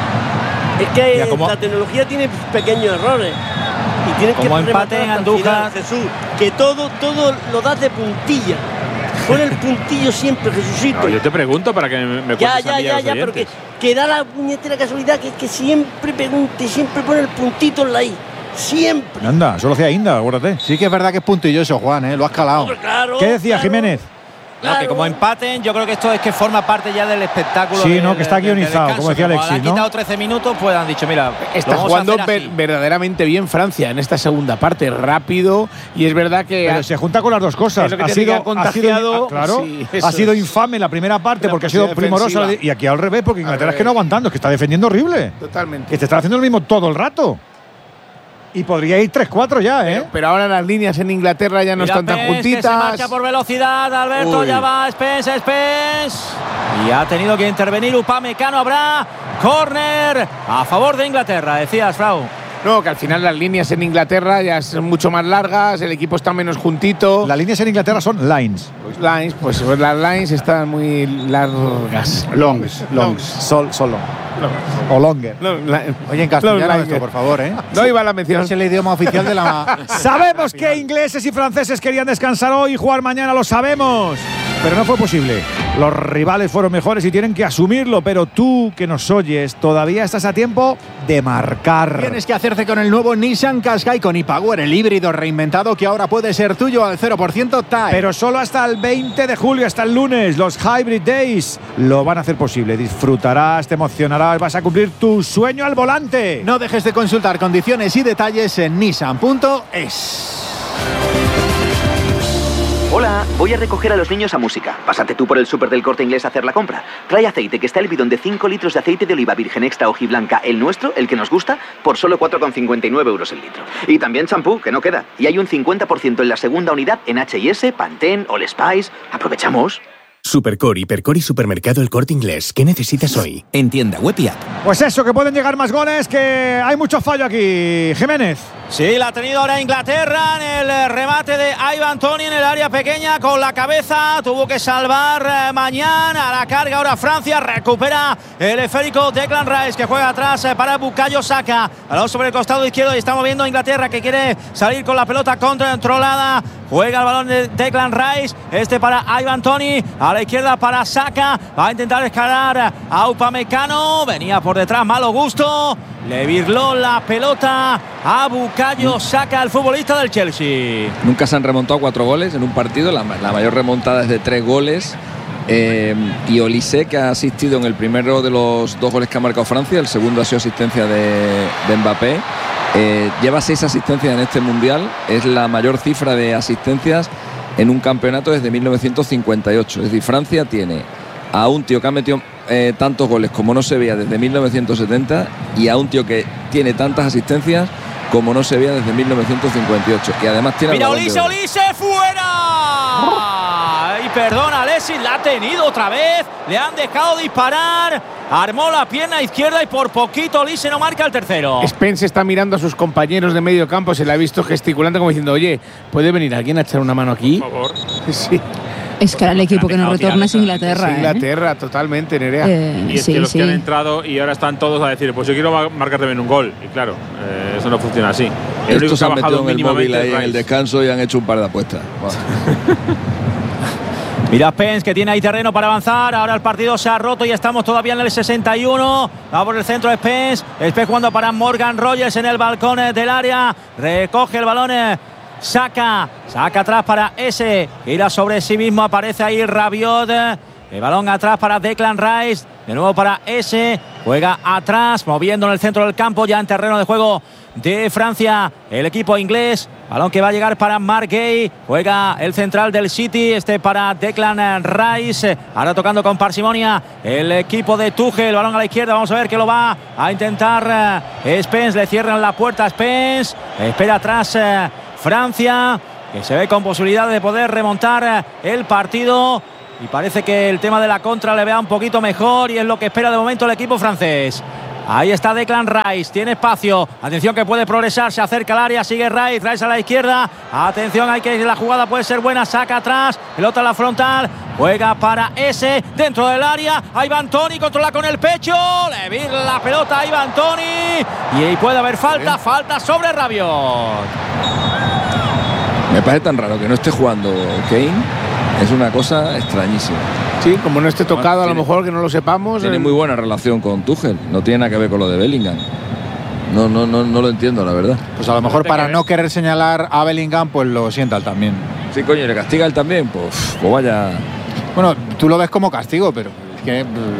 Es que la tecnología tiene pequeños errores. Y tienen como que empate en Andújar, Jesús, que todo, todo lo das de puntilla. Pon el puntillo siempre, Jesucito. No, yo te pregunto para que me, me ya, cuentes ya, a mí ya, a los ya, pero que, que da la puñetera casualidad que, que siempre pregunte, siempre pone el puntito en la I. Siempre. Anda, solo hacía Inda, acuérdate. Sí que es verdad que es puntilloso, Juan, ¿eh? Lo has calado. Hombre, claro, ¿Qué decía claro. Jiménez? Claro. No, que como empaten, yo creo que esto es que forma parte ya del espectáculo. Sí, de, no, que está de, guionizado, de como decía Alexis, le han ¿no? quitado trece minutos, pues han dicho, mira, está jugando ver, verdaderamente bien Francia en esta segunda parte, rápido, y es verdad que… Pero se junta con las dos cosas. Es que ha, sido, contagiado, ha sido, claro, sí, ha sido es. infame la primera parte la porque ha sido primorosa, y aquí al revés, porque Inglaterra es que no aguantando, es que está defendiendo horrible. Totalmente. Que te está haciendo lo mismo todo el rato. Y podría ir tres cuatro ya, ¿eh? Pero, pero ahora las líneas en Inglaterra ya no Mira, están tan Spence, juntitas. Que se marcha por velocidad, Alberto, Uy. ya va Spence, Spence. Y ha tenido que intervenir Upamecano, habrá córner a favor de Inglaterra, decías, Frau. No, que al final las líneas en Inglaterra ya son mucho más largas, el equipo está menos juntito. Las líneas en Inglaterra son lines. Pues lines, pues, pues las lines están muy largas. Longs, longs. Sol, solo. O longer. Long, la, Oye, en castellano esto, por favor, ¿eh? No iba la mención. Es el idioma oficial de la… Sabemos que ingleses y franceses querían descansar hoy y jugar mañana, lo sabemos. Pero no fue posible. Los rivales fueron mejores y tienen que asumirlo, pero tú que nos oyes todavía estás a tiempo de marcar. Tienes que hacerse con el nuevo Nissan Qashqai con e-Power, el híbrido reinventado que ahora puede ser tuyo al cero por ciento T A E. Pero solo hasta el veinte de julio, hasta el lunes, los Hybrid Days lo van a hacer posible. Disfrutarás, te emocionarás, vas a cumplir tu sueño al volante. No dejes de consultar condiciones y detalles en nissan punto es. Hola, voy a recoger a los niños a música. Pásate tú por el súper del Corte Inglés a hacer la compra. Trae aceite, que está el bidón de cinco litros de aceite de oliva virgen extra hojiblanca, el nuestro, el que nos gusta, por solo cuatro con cincuenta y nueve euros el litro. Y también champú, que no queda. Y hay un cincuenta por ciento en la segunda unidad en H y S, Pantene, All Spice. ¡Aprovechamos! Supercore, Hipercore y Supermercado El Corte Inglés. ¿Qué necesitas hoy? En tienda web y app. Pues eso, que pueden llegar más goles, que hay mucho fallo aquí. Jiménez. Sí, la ha tenido ahora Inglaterra en el remate de Ivan Toney en el área pequeña con la cabeza. Tuvo que salvar eh, mañana a la carga. Ahora Francia recupera el esférico Declan Rice, que juega atrás eh, para Bukayo Saka. Balón sobre el costado izquierdo y estamos viendo a Inglaterra que quiere salir con la pelota controlada. Juega el balón de Declan Rice. Este para Ivan Toney. A la izquierda para Saka. Va a intentar escalar a Upamecano. Venía por detrás, malo gusto. Le virló la pelota a Bukayo Saka, el futbolista del Chelsea. Nunca se han remontado cuatro goles en un partido. La, la mayor remontada es de tres goles. Eh, y Olise, que ha asistido en el primero de los dos goles que ha marcado Francia. El segundo ha sido asistencia de, de Mbappé. Eh, lleva seis asistencias en este mundial. Es la mayor cifra de asistencias en un campeonato desde mil novecientos cincuenta y ocho. Es decir, Francia tiene a un tío que ha metido eh, tantos goles como no se veía desde mil novecientos setenta y a un tío que tiene tantas asistencias como no se veía desde mil novecientos cincuenta y ocho. Y además tiene… Mira, Olise, Olise, fuera. Y perdona, Alexis, la ha tenido otra vez. Le han dejado disparar. Armó la pierna izquierda y por poquito Olise no marca el tercero. Spence está mirando a sus compañeros de medio campo. Se le ha visto gesticulando como diciendo, oye, ¿puede venir alguien a echar una mano aquí? Por favor. Sí. Es que ahora el equipo que nos retorna es Inglaterra. Es Inglaterra, ¿eh? Totalmente, Nerea. Eh, y es sí, que los sí. que han entrado y ahora están todos a decir, pues yo quiero marcar también un gol. Y claro, eh, eso no funciona así. El único Estos que ha han bajado metido en el móvil ahí es en el Rice. descanso y han hecho un par de apuestas. Mira Spence, que tiene ahí terreno para avanzar. Ahora el partido se ha roto y estamos todavía en el sesenta y uno. Va por el centro Spence. Spence jugando para Morgan Rogers en el balcón del área. Recoge el balón. Saca, saca atrás para ese. Gira sobre sí mismo. Aparece ahí Rabiot. El balón atrás para Declan Rice. De nuevo para S. Juega atrás, moviendo en el centro del campo, ya en terreno de juego de Francia, el equipo inglés. Balón que va a llegar para Marc Guéhi. Juega el central del City, este para Declan Rice. Ahora tocando con parsimonia el equipo de Tuchel. Balón a la izquierda, vamos a ver que lo va a intentar eh, Spence. Le cierran la puerta a Spence. Espera atrás eh, Francia, que se ve con posibilidad de poder remontar eh, el partido. Y parece que el tema de la contra le vea un poquito mejor y es lo que espera de momento el equipo francés. Ahí está Declan Rice, tiene espacio, atención que puede progresar, se acerca al área, sigue Rice, Rice a la izquierda, atención, hay que la jugada puede ser buena, saca atrás, pelota a la frontal, juega para S, dentro del área, ahí va Antony, controla con el pecho, le vira la pelota a Ivan Toney y ahí puede haber falta, falta sobre Rabiot. Me parece tan raro que no esté jugando Kane. Es una cosa extrañísima. Sí, como no esté tocado, a lo mejor que no lo sepamos. Tiene el... muy buena relación con Tuchel. No tiene nada que ver con lo de Bellingham. No, no, no, no lo entiendo, la verdad. Pues a lo mejor para no querer señalar a Bellingham, pues lo sienta él también. Sí, coño, ¿le castiga él también? Pues, pues vaya. Bueno, tú lo ves como castigo, pero es que.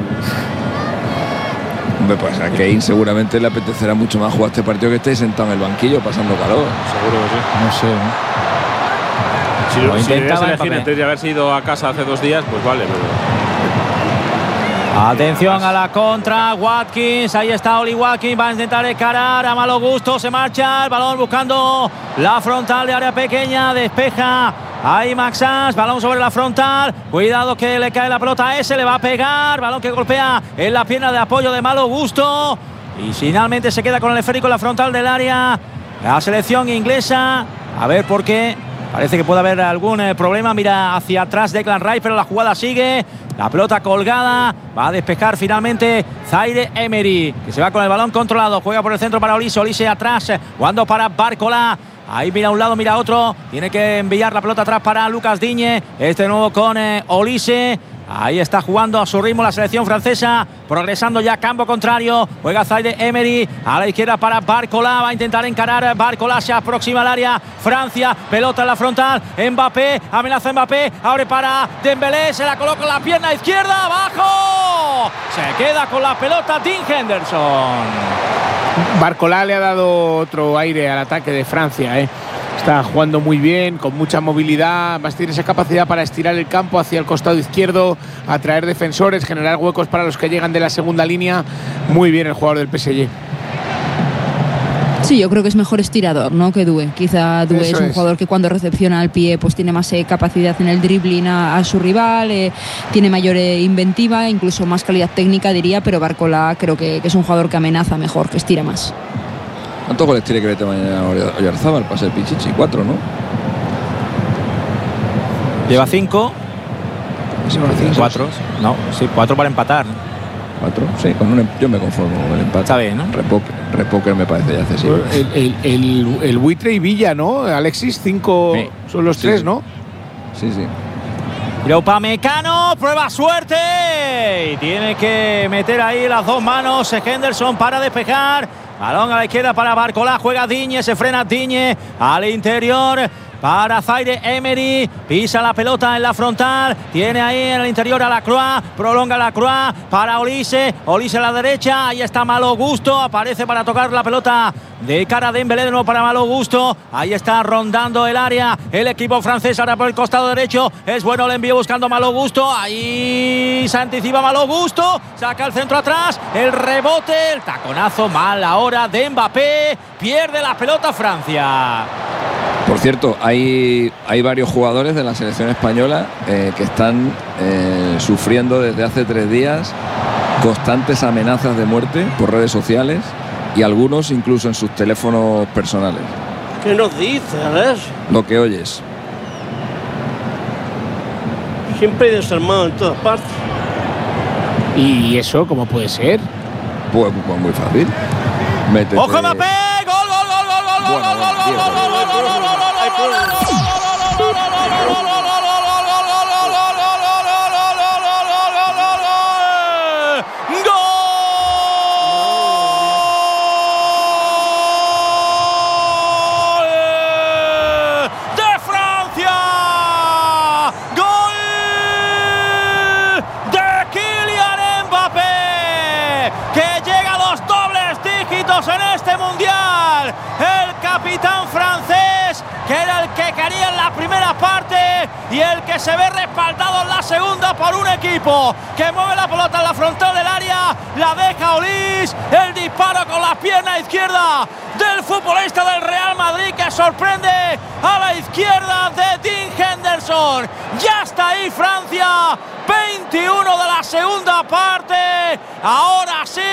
Hombre, pues a Kane seguramente le apetecerá mucho más jugar este partido que esté sentado en el banquillo pasando calor. Seguro que sí. No sé, ¿eh? Si lo, si intentaba elegir antes de haberse ido a casa hace dos días, pues vale, pero... Atención a la contra, Watkins, ahí está Oli Watkins, va a intentar encarar a malo gusto, se marcha el balón buscando la frontal de área pequeña, despeja ahí Maxás, balón sobre la frontal, cuidado que le cae la pelota a ese, le va a pegar, balón que golpea en la pierna de apoyo de malo gusto y finalmente se queda con el esférico en la frontal del área, la selección inglesa, a ver por qué. Parece que puede haber algún eh, problema. Mira hacia atrás Declan Rice, pero la jugada sigue. La pelota colgada. Va a despejar finalmente Zaire Emery, que se va con el balón controlado. Juega por el centro para Olise. Olise atrás. Jugando para Barcola. Ahí mira a un lado, mira a otro. Tiene que enviar la pelota atrás para Lucas Digne. Este de nuevo con eh, Olise. Ahí está jugando a su ritmo la selección francesa, progresando ya campo contrario, juega Zaire Emery, a la izquierda para Barcola, va a intentar encarar, Barcola se aproxima al área, Francia, pelota en la frontal, Mbappé, amenaza Mbappé, abre para Dembélé, se la coloca en la pierna izquierda, abajo, se queda con la pelota Dean Henderson. Barcola le ha dado otro aire al ataque de Francia, ¿eh? Está jugando muy bien, con mucha movilidad, más tiene esa capacidad para estirar el campo hacia el costado izquierdo, atraer defensores, generar huecos para los que llegan de la segunda línea. Muy bien el jugador del P S G. Sí, yo creo que es mejor estirador, ¿no?, que Doué. Quizá Doué es un es. jugador que cuando recepciona al pie pues tiene más eh, capacidad en el dribbling a, a su rival, eh, tiene mayor eh, inventiva, incluso más calidad técnica diría, pero Barcola creo que, que es un jugador que amenaza mejor, que estira más. ¿Cuántos goles tiene que meter mañana Oyarzábal para ser Pichichi? Cuatro, ¿no? Lleva cinco. Sí, cinco. Cuatro. No, sí, cuatro para empatar. Cuatro, sí, con un, yo me conformo con el empate. Está bien, ¿no? Repóker, repóker me parece ya accesible. El, el, el, el Buitre y Villa, ¿no? Alexis, cinco sí. son los sí. tres, ¿no? Sí, sí. Mira Upamecano, prueba suerte y tiene que meter ahí las dos manos Henderson para despejar. Balón a la izquierda para Barcola, juega Digne, se frena Digne al interior para Zaire Emery, pisa la pelota en la frontal, tiene ahí en el interior a Lacroix, prolonga Lacroix para Olise, Olise a la derecha, ahí está Malo Gusto, aparece para tocar la pelota de cara a Dembélé, de nuevo para Malo Gusto, ahí está rondando el área el equipo francés, ahora por el costado derecho, es bueno el envío buscando Malo Gusto, ahí se anticipa Malo Gusto, saca el centro atrás, el rebote, el taconazo mal ahora de Mbappé, pierde la pelota Francia. Por cierto, hay, hay varios jugadores de la selección española eh, que están eh, sufriendo desde hace tres días constantes amenazas de muerte por redes sociales y algunos incluso en sus teléfonos personales. ¿Qué nos dices, Alex? Lo que oyes. Siempre hay desarmado en todas partes. ¿Y eso cómo puede ser? Pues, pues muy fácil. Métete... ¡Ojo Mbappé! ¡Gol, gol, gol, gol, gol, gol, gol, gol, gol, gol, gol, gol, gol! minutos en este Mundial. El capitán francés, que era el que quería en la primera parte y el que se ve respaldado en la segunda por un equipo que mueve la pelota en la frontal del área, la deja Olís, el disparo con la pierna izquierda del futbolista del Real Madrid que sorprende a la izquierda de Dean Henderson. Ya está ahí Francia, veintiuno de la segunda parte. Ahora sí,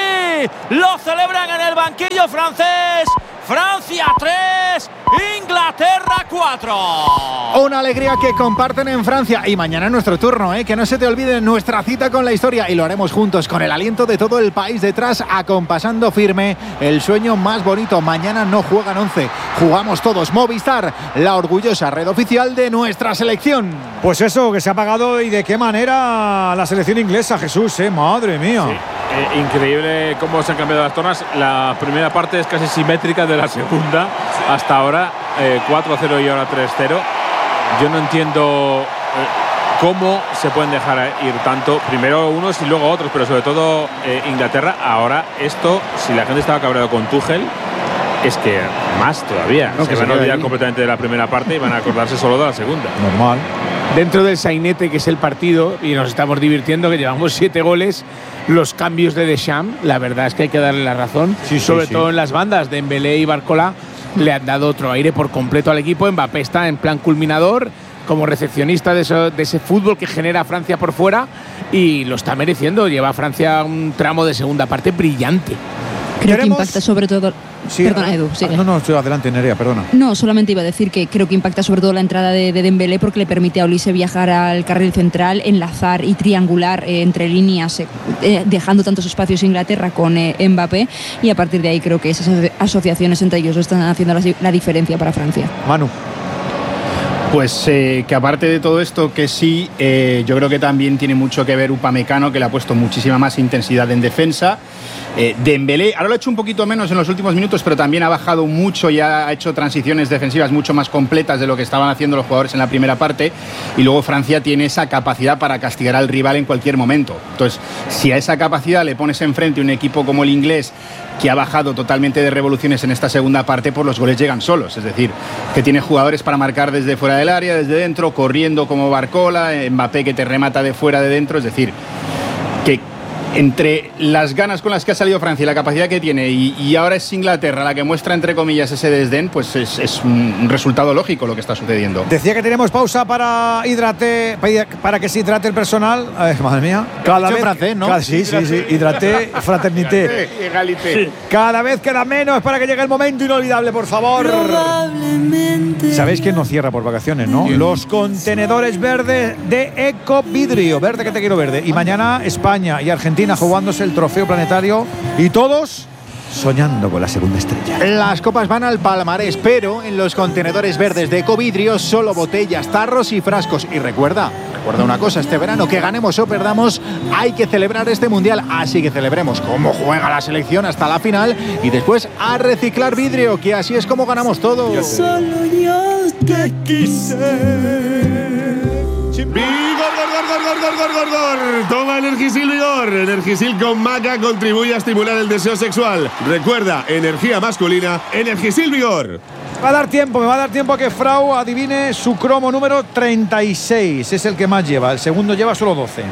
lo celebran en el banquillo francés. Francia tres, Inglaterra cuatro. Una alegría que comparten en Francia. Y mañana es nuestro turno, ¿eh? Que no se te olvide nuestra cita con la historia. Y lo haremos juntos con el aliento de todo el país detrás, acompasando firme el sueño más bonito. Mañana no juegan once, jugamos todos. Movistar, la orgullosa red oficial de nuestra selección. Pues eso, que se ha pagado y de qué manera la selección inglesa, Jesús, ¿eh? Madre mía. Sí. Eh, increíble cómo se han cambiado las tornas. La primera parte es casi simétrica de la segunda. Hasta ahora eh, cuatro cero y ahora tres cero. Yo no entiendo eh, cómo se pueden dejar ir tanto, primero unos y luego otros, pero sobre todo eh, Inglaterra. Ahora esto, si la gente estaba cabreado con Tuchel, es que más todavía. No, se van a olvidar completamente de la primera parte y van a acordarse solo de la segunda. Normal. Dentro del sainete que es el partido, y nos estamos divirtiendo, que llevamos siete goles, los cambios de Deschamps, la verdad es que hay que darle la razón, sí, sobre sí, todo sí. en las bandas de Dembélé y Barcola, le han dado otro aire por completo al equipo. Mbappé está en plan culminador, como recepcionista de, eso, de ese fútbol que genera Francia por fuera, y lo está mereciendo. Lleva a Francia un tramo de segunda parte brillante. Creo que impacta sobre todo… Sí, perdona, Edu. Sí. No, no, estoy adelante, Nerea, perdona. No, solamente iba a decir que creo que impacta sobre todo la entrada de, de Dembélé, porque le permite a Olise viajar al carril central, enlazar y triangular eh, entre líneas, eh, eh, dejando tantos espacios Inglaterra con eh, Mbappé, y a partir de ahí creo que esas asociaciones entre ellos están haciendo la, la diferencia para Francia. Manu. Pues eh, que aparte de todo esto, que sí, eh, yo creo que también tiene mucho que ver Upamecano, que le ha puesto muchísima más intensidad en defensa. Eh, Dembélé, ahora lo ha hecho un poquito menos en los últimos minutos, pero también ha bajado mucho y ha hecho transiciones defensivas mucho más completas de lo que estaban haciendo los jugadores en la primera parte. Y luego Francia tiene esa capacidad para castigar al rival en cualquier momento. Entonces, si a esa capacidad le pones enfrente un equipo como el inglés, que ha bajado totalmente de revoluciones en esta segunda parte, pues los goles llegan solos. Es decir, que tiene jugadores para marcar desde fuera del área, desde dentro, corriendo como Barcola, Mbappé que te remata de fuera de dentro. Es decir, que entre las ganas con las que ha salido Francia y la capacidad que tiene, y, y ahora es Inglaterra la que muestra entre comillas ese desdén, pues es, es un resultado lógico lo que está sucediendo. Decía que tenemos pausa para hidrate, para que se hidrate el personal. Ay, madre mía. Cada vez francés, ¿no? Cada, sí, sí, sí. Hidraté, fraternité. Egalité. Cada vez queda menos para que llegue el momento inolvidable, por favor. ¿Sabéis quién no cierra por vacaciones, no? ¿Quién? Los contenedores verdes de Ecovidrio. Verde que te quiero verde. Y mañana España y Argentina jugándose el trofeo planetario, y todos soñando con la segunda estrella. Las copas van al palmarés, pero en los contenedores verdes de Ecovidrio solo botellas, tarros y frascos. Y recuerda, recuerda una cosa, este verano, que ganemos o perdamos, hay que celebrar este mundial. Así que celebremos cómo juega la selección hasta la final y después a reciclar vidrio, que así es como ganamos todos. Solo yo te quise. ¡Vigor, gor, gor, gor, gor, gor, gor, gor! Toma Energisil Vigor. Energisil con maca contribuye a estimular el deseo sexual. Recuerda, energía masculina, Energisil Vigor. Me va a dar tiempo, me va a dar tiempo a que Frau adivine su cromo número treinta y seis. Es el que más lleva, el segundo lleva solo doce.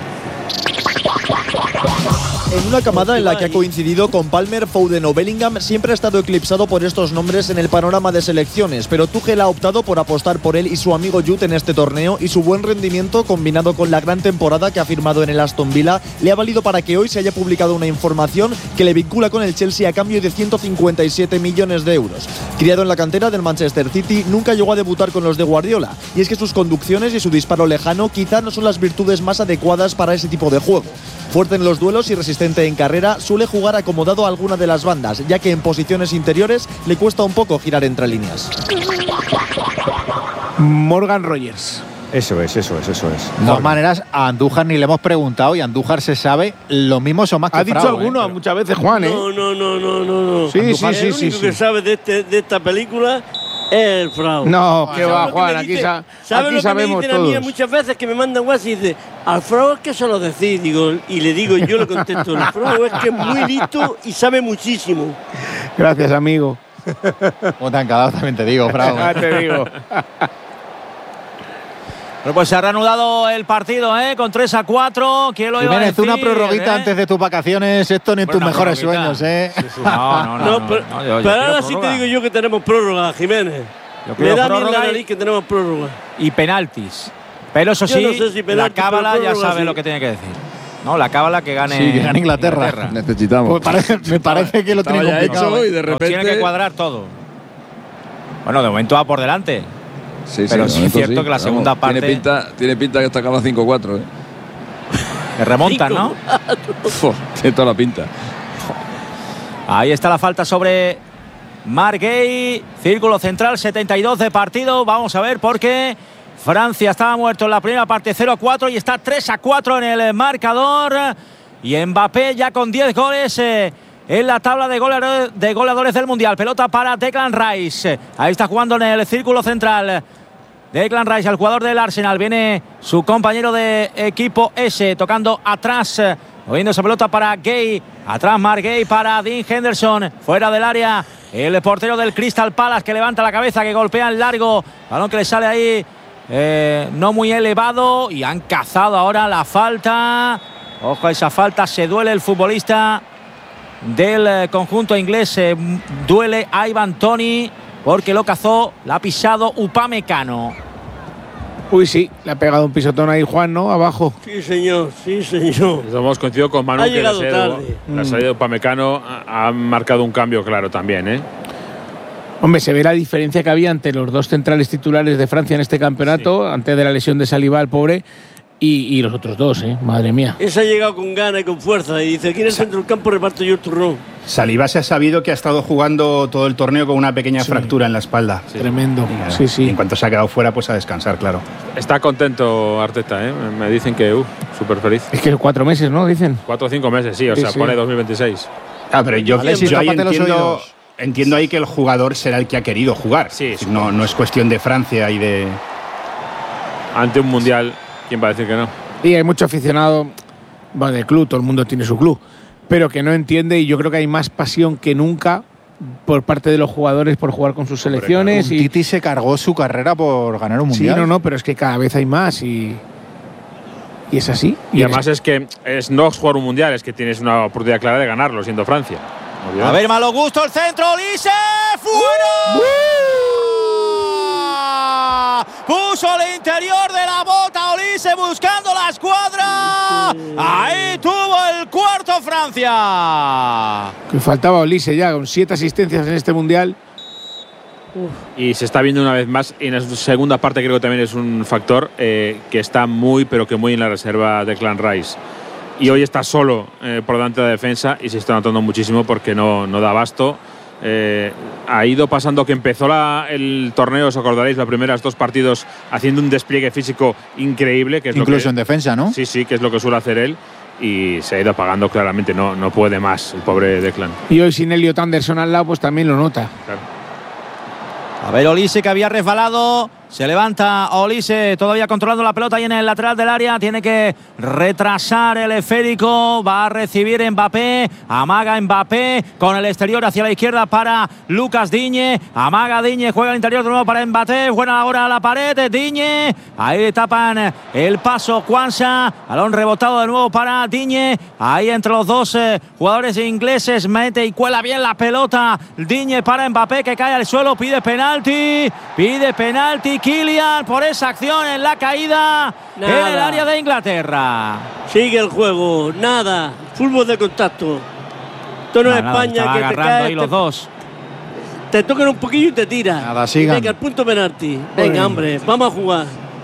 En una camada en la que ha coincidido con Palmer, Foden o Bellingham, siempre ha estado eclipsado por estos nombres en el panorama de selecciones, pero Tuchel ha optado por apostar por él y su amigo Jude en este torneo, y su buen rendimiento, combinado con la gran temporada que ha firmado en el Aston Villa, le ha valido para que hoy se haya publicado una información que le vincula con el Chelsea a cambio de ciento cincuenta y siete millones de euros. Criado en la cantera del Manchester City, nunca llegó a debutar con los de Guardiola, y es que sus conducciones y su disparo lejano quizá no son las virtudes más adecuadas para ese tipo de juego. Fuerte en los duelos y resistente en carrera, suele jugar acomodado a alguna de las bandas, ya que en posiciones interiores le cuesta un poco girar entre líneas. Morgan Rogers. Eso es, eso es, eso es. De todas maneras, a Andújar ni le hemos preguntado, y Andújar se sabe lo mismo o más que Ha dicho Frau, alguno ¿eh? muchas veces, Juan, ¿eh? No, no, no, no, no. no. Sí, Andújar, sí, sí, el sí, único sí. que sabe de, este, de esta película es el Frau. No, que va, ¿Sabes lo Juan, que me aquí, dice? sa ¿Sabes aquí lo que sabemos me dicen a mí todos. muchas veces que me mandan WhatsApp y dice, al Frau es que se lo decís? Digo, y le digo, yo le contesto, el Frau es que es muy listo y sabe muchísimo. Gracias, amigo. ¿Cómo te han quedado? También te digo, Frau. Ya te digo. Bueno, pues se ha reanudado el partido, ¿eh? Con tres a cuatro. ¿Quién lo iba a Jiménez, decir? una prorroguita ¿eh? antes de tus vacaciones. Esto ni en tus Bueno, una mejores prorroguita. sueños, ¿eh? Sí, sí. No, no, no. No, no, pero, no, yo- yo pero quiero ahora sí te prórroga. digo yo que tenemos prórroga, Jiménez. Yo Me quiero da bien la prórroga y- nariz que tenemos prórroga. Y penaltis. Pero eso Yo sí, no sé si la penalti, cábala pero ya prórroga sabe sí. lo que tiene que decir. No, la cábala que gane, Sí, que gane Inglaterra. Necesitamos. Pues parece, me parece que lo Estaba tiene ya complicado. hecho ¿eh? y de Nos repente. tiene que cuadrar todo. Bueno, de momento va por delante. Sí, sí, pero de sí es momento cierto sí. que la Vamos, segunda parte Tiene pinta, tiene pinta que esta acaba cinco cuatro, ¿eh? que remontan, ¿no? Uf, tiene toda la pinta. Ahí está la falta sobre Marguerite. Círculo central, setenta y dos de partido. Vamos a ver por qué Francia estaba muerto en la primera parte, cero a cuatro, y está tres a cuatro en el marcador. Y Mbappé ya con diez goles eh, en la tabla de goleadores, de goleadores del Mundial. Pelota para Declan Rice. Ahí está jugando en el círculo central. Declan Rice, el jugador del Arsenal. Viene su compañero de equipo S, tocando atrás. Moviendo esa pelota para Gay. Atrás Marguerite para Dean Henderson. Fuera del área el portero del Crystal Palace, que levanta la cabeza, que golpea en largo. Balón que le sale ahí eh, no muy elevado. Y han cazado ahora la falta. Ojo a esa falta. Se duele el futbolista del eh, conjunto inglés. Se duele a Ivan Toney porque lo cazó. La ha pisado Upamecano. Uy, sí, le ha pegado un pisotón ahí Juan, ¿no? Abajo. Sí, señor, sí, señor. Hemos coincidido con Manu Ha que la llegado salida, de, tarde. la salida de Upamecano ha, ha marcado un cambio claro también, ¿eh? Hombre, se ve la diferencia que había entre los dos centrales titulares de Francia en este campeonato, sí. Antes de la lesión de Saliba, el pobre, y, y los otros dos, ¿eh? Madre mía. Ese ha llegado con ganas y con fuerza y dice, aquí en el centro del campo reparto yo el turrón. Saliba se ha sabido que ha estado jugando todo el torneo con una pequeña sí. fractura en la espalda. Sí. Tremendo. Y, sí, sí. Y en cuanto se ha quedado fuera, pues a descansar, claro. Está contento Arteta, ¿eh? Me dicen que, uh, súper feliz. Es que cuatro meses, ¿no? Dicen. Cuatro o cinco meses, sí, o sí, sea, sí. pone dos mil veintiséis. Ah, pero yo, Vale, yo sí, ahí tápate los entiendo, oídos. entiendo ahí que el jugador será el que ha querido jugar. Sí, sí. No, no es cuestión de Francia y de… Ante un mundial, ¿quién va a decir que no? Y hay mucho aficionado, bueno, del club, todo el mundo tiene su club, pero que no entiende, y yo creo que hay más pasión que nunca por parte de los jugadores por jugar con sus selecciones. Un y Titi se cargó su carrera por ganar un mundial. Sí, no, no, pero es que cada vez hay más y, y es así. Y, y además es, es que es no jugar un mundial, es que tienes una oportunidad clara de ganarlo siendo Francia. A ver, malo gusto, el centro, Olise, fuera. ¡Uh! Puso el interior de la bota Olise buscando la escuadra. Ahí tuvo el cuarto Francia. Que faltaba Olise ya con siete asistencias en este mundial. Uf. Y se está viendo una vez más, y en la segunda parte creo que también es un factor eh, que está muy, pero que muy en la reserva de Declan Rice. Y hoy está solo eh, por delante de la defensa y se está notando muchísimo porque no, no da abasto. Eh, ha ido pasando que empezó la, el torneo, os acordaréis, los primeros dos partidos haciendo un despliegue físico increíble. Que es Incluso lo que, en defensa, ¿no? Sí, sí, que es lo que suele hacer él. Y se ha ido apagando claramente, no, no puede más el pobre Declan. Y hoy sin Elliot Anderson al lado, pues también lo nota. Claro. A ver, Olise, que había resbalado. Se levanta Olise, todavía controlando la pelota ahí en el lateral del área. Tiene que retrasar el esférico. Va a recibir Mbappé. Amaga Mbappé con el exterior hacia la izquierda para Lucas Digne. Amaga Digne, juega al interior de nuevo para Mbappé. Buena ahora a la pared. Digne. Ahí le tapan el paso Kwanza. Balón rebotado de nuevo para Digne. Ahí entre los dos eh, jugadores ingleses. Mete y cuela bien la pelota. Digne para Mbappé, que cae al suelo. Pide penalti. Pide penalti. Kylian por esa acción en la caída. Nada. En el área de Inglaterra. Sigue el juego, nada. Fútbol de contacto. Esto no es España que te cae. Ahí te, los dos. Te tocan un poquillo y te tiran. Nada, sigan. Venga, el punto penalti. Venga, hombre, vamos a jugar.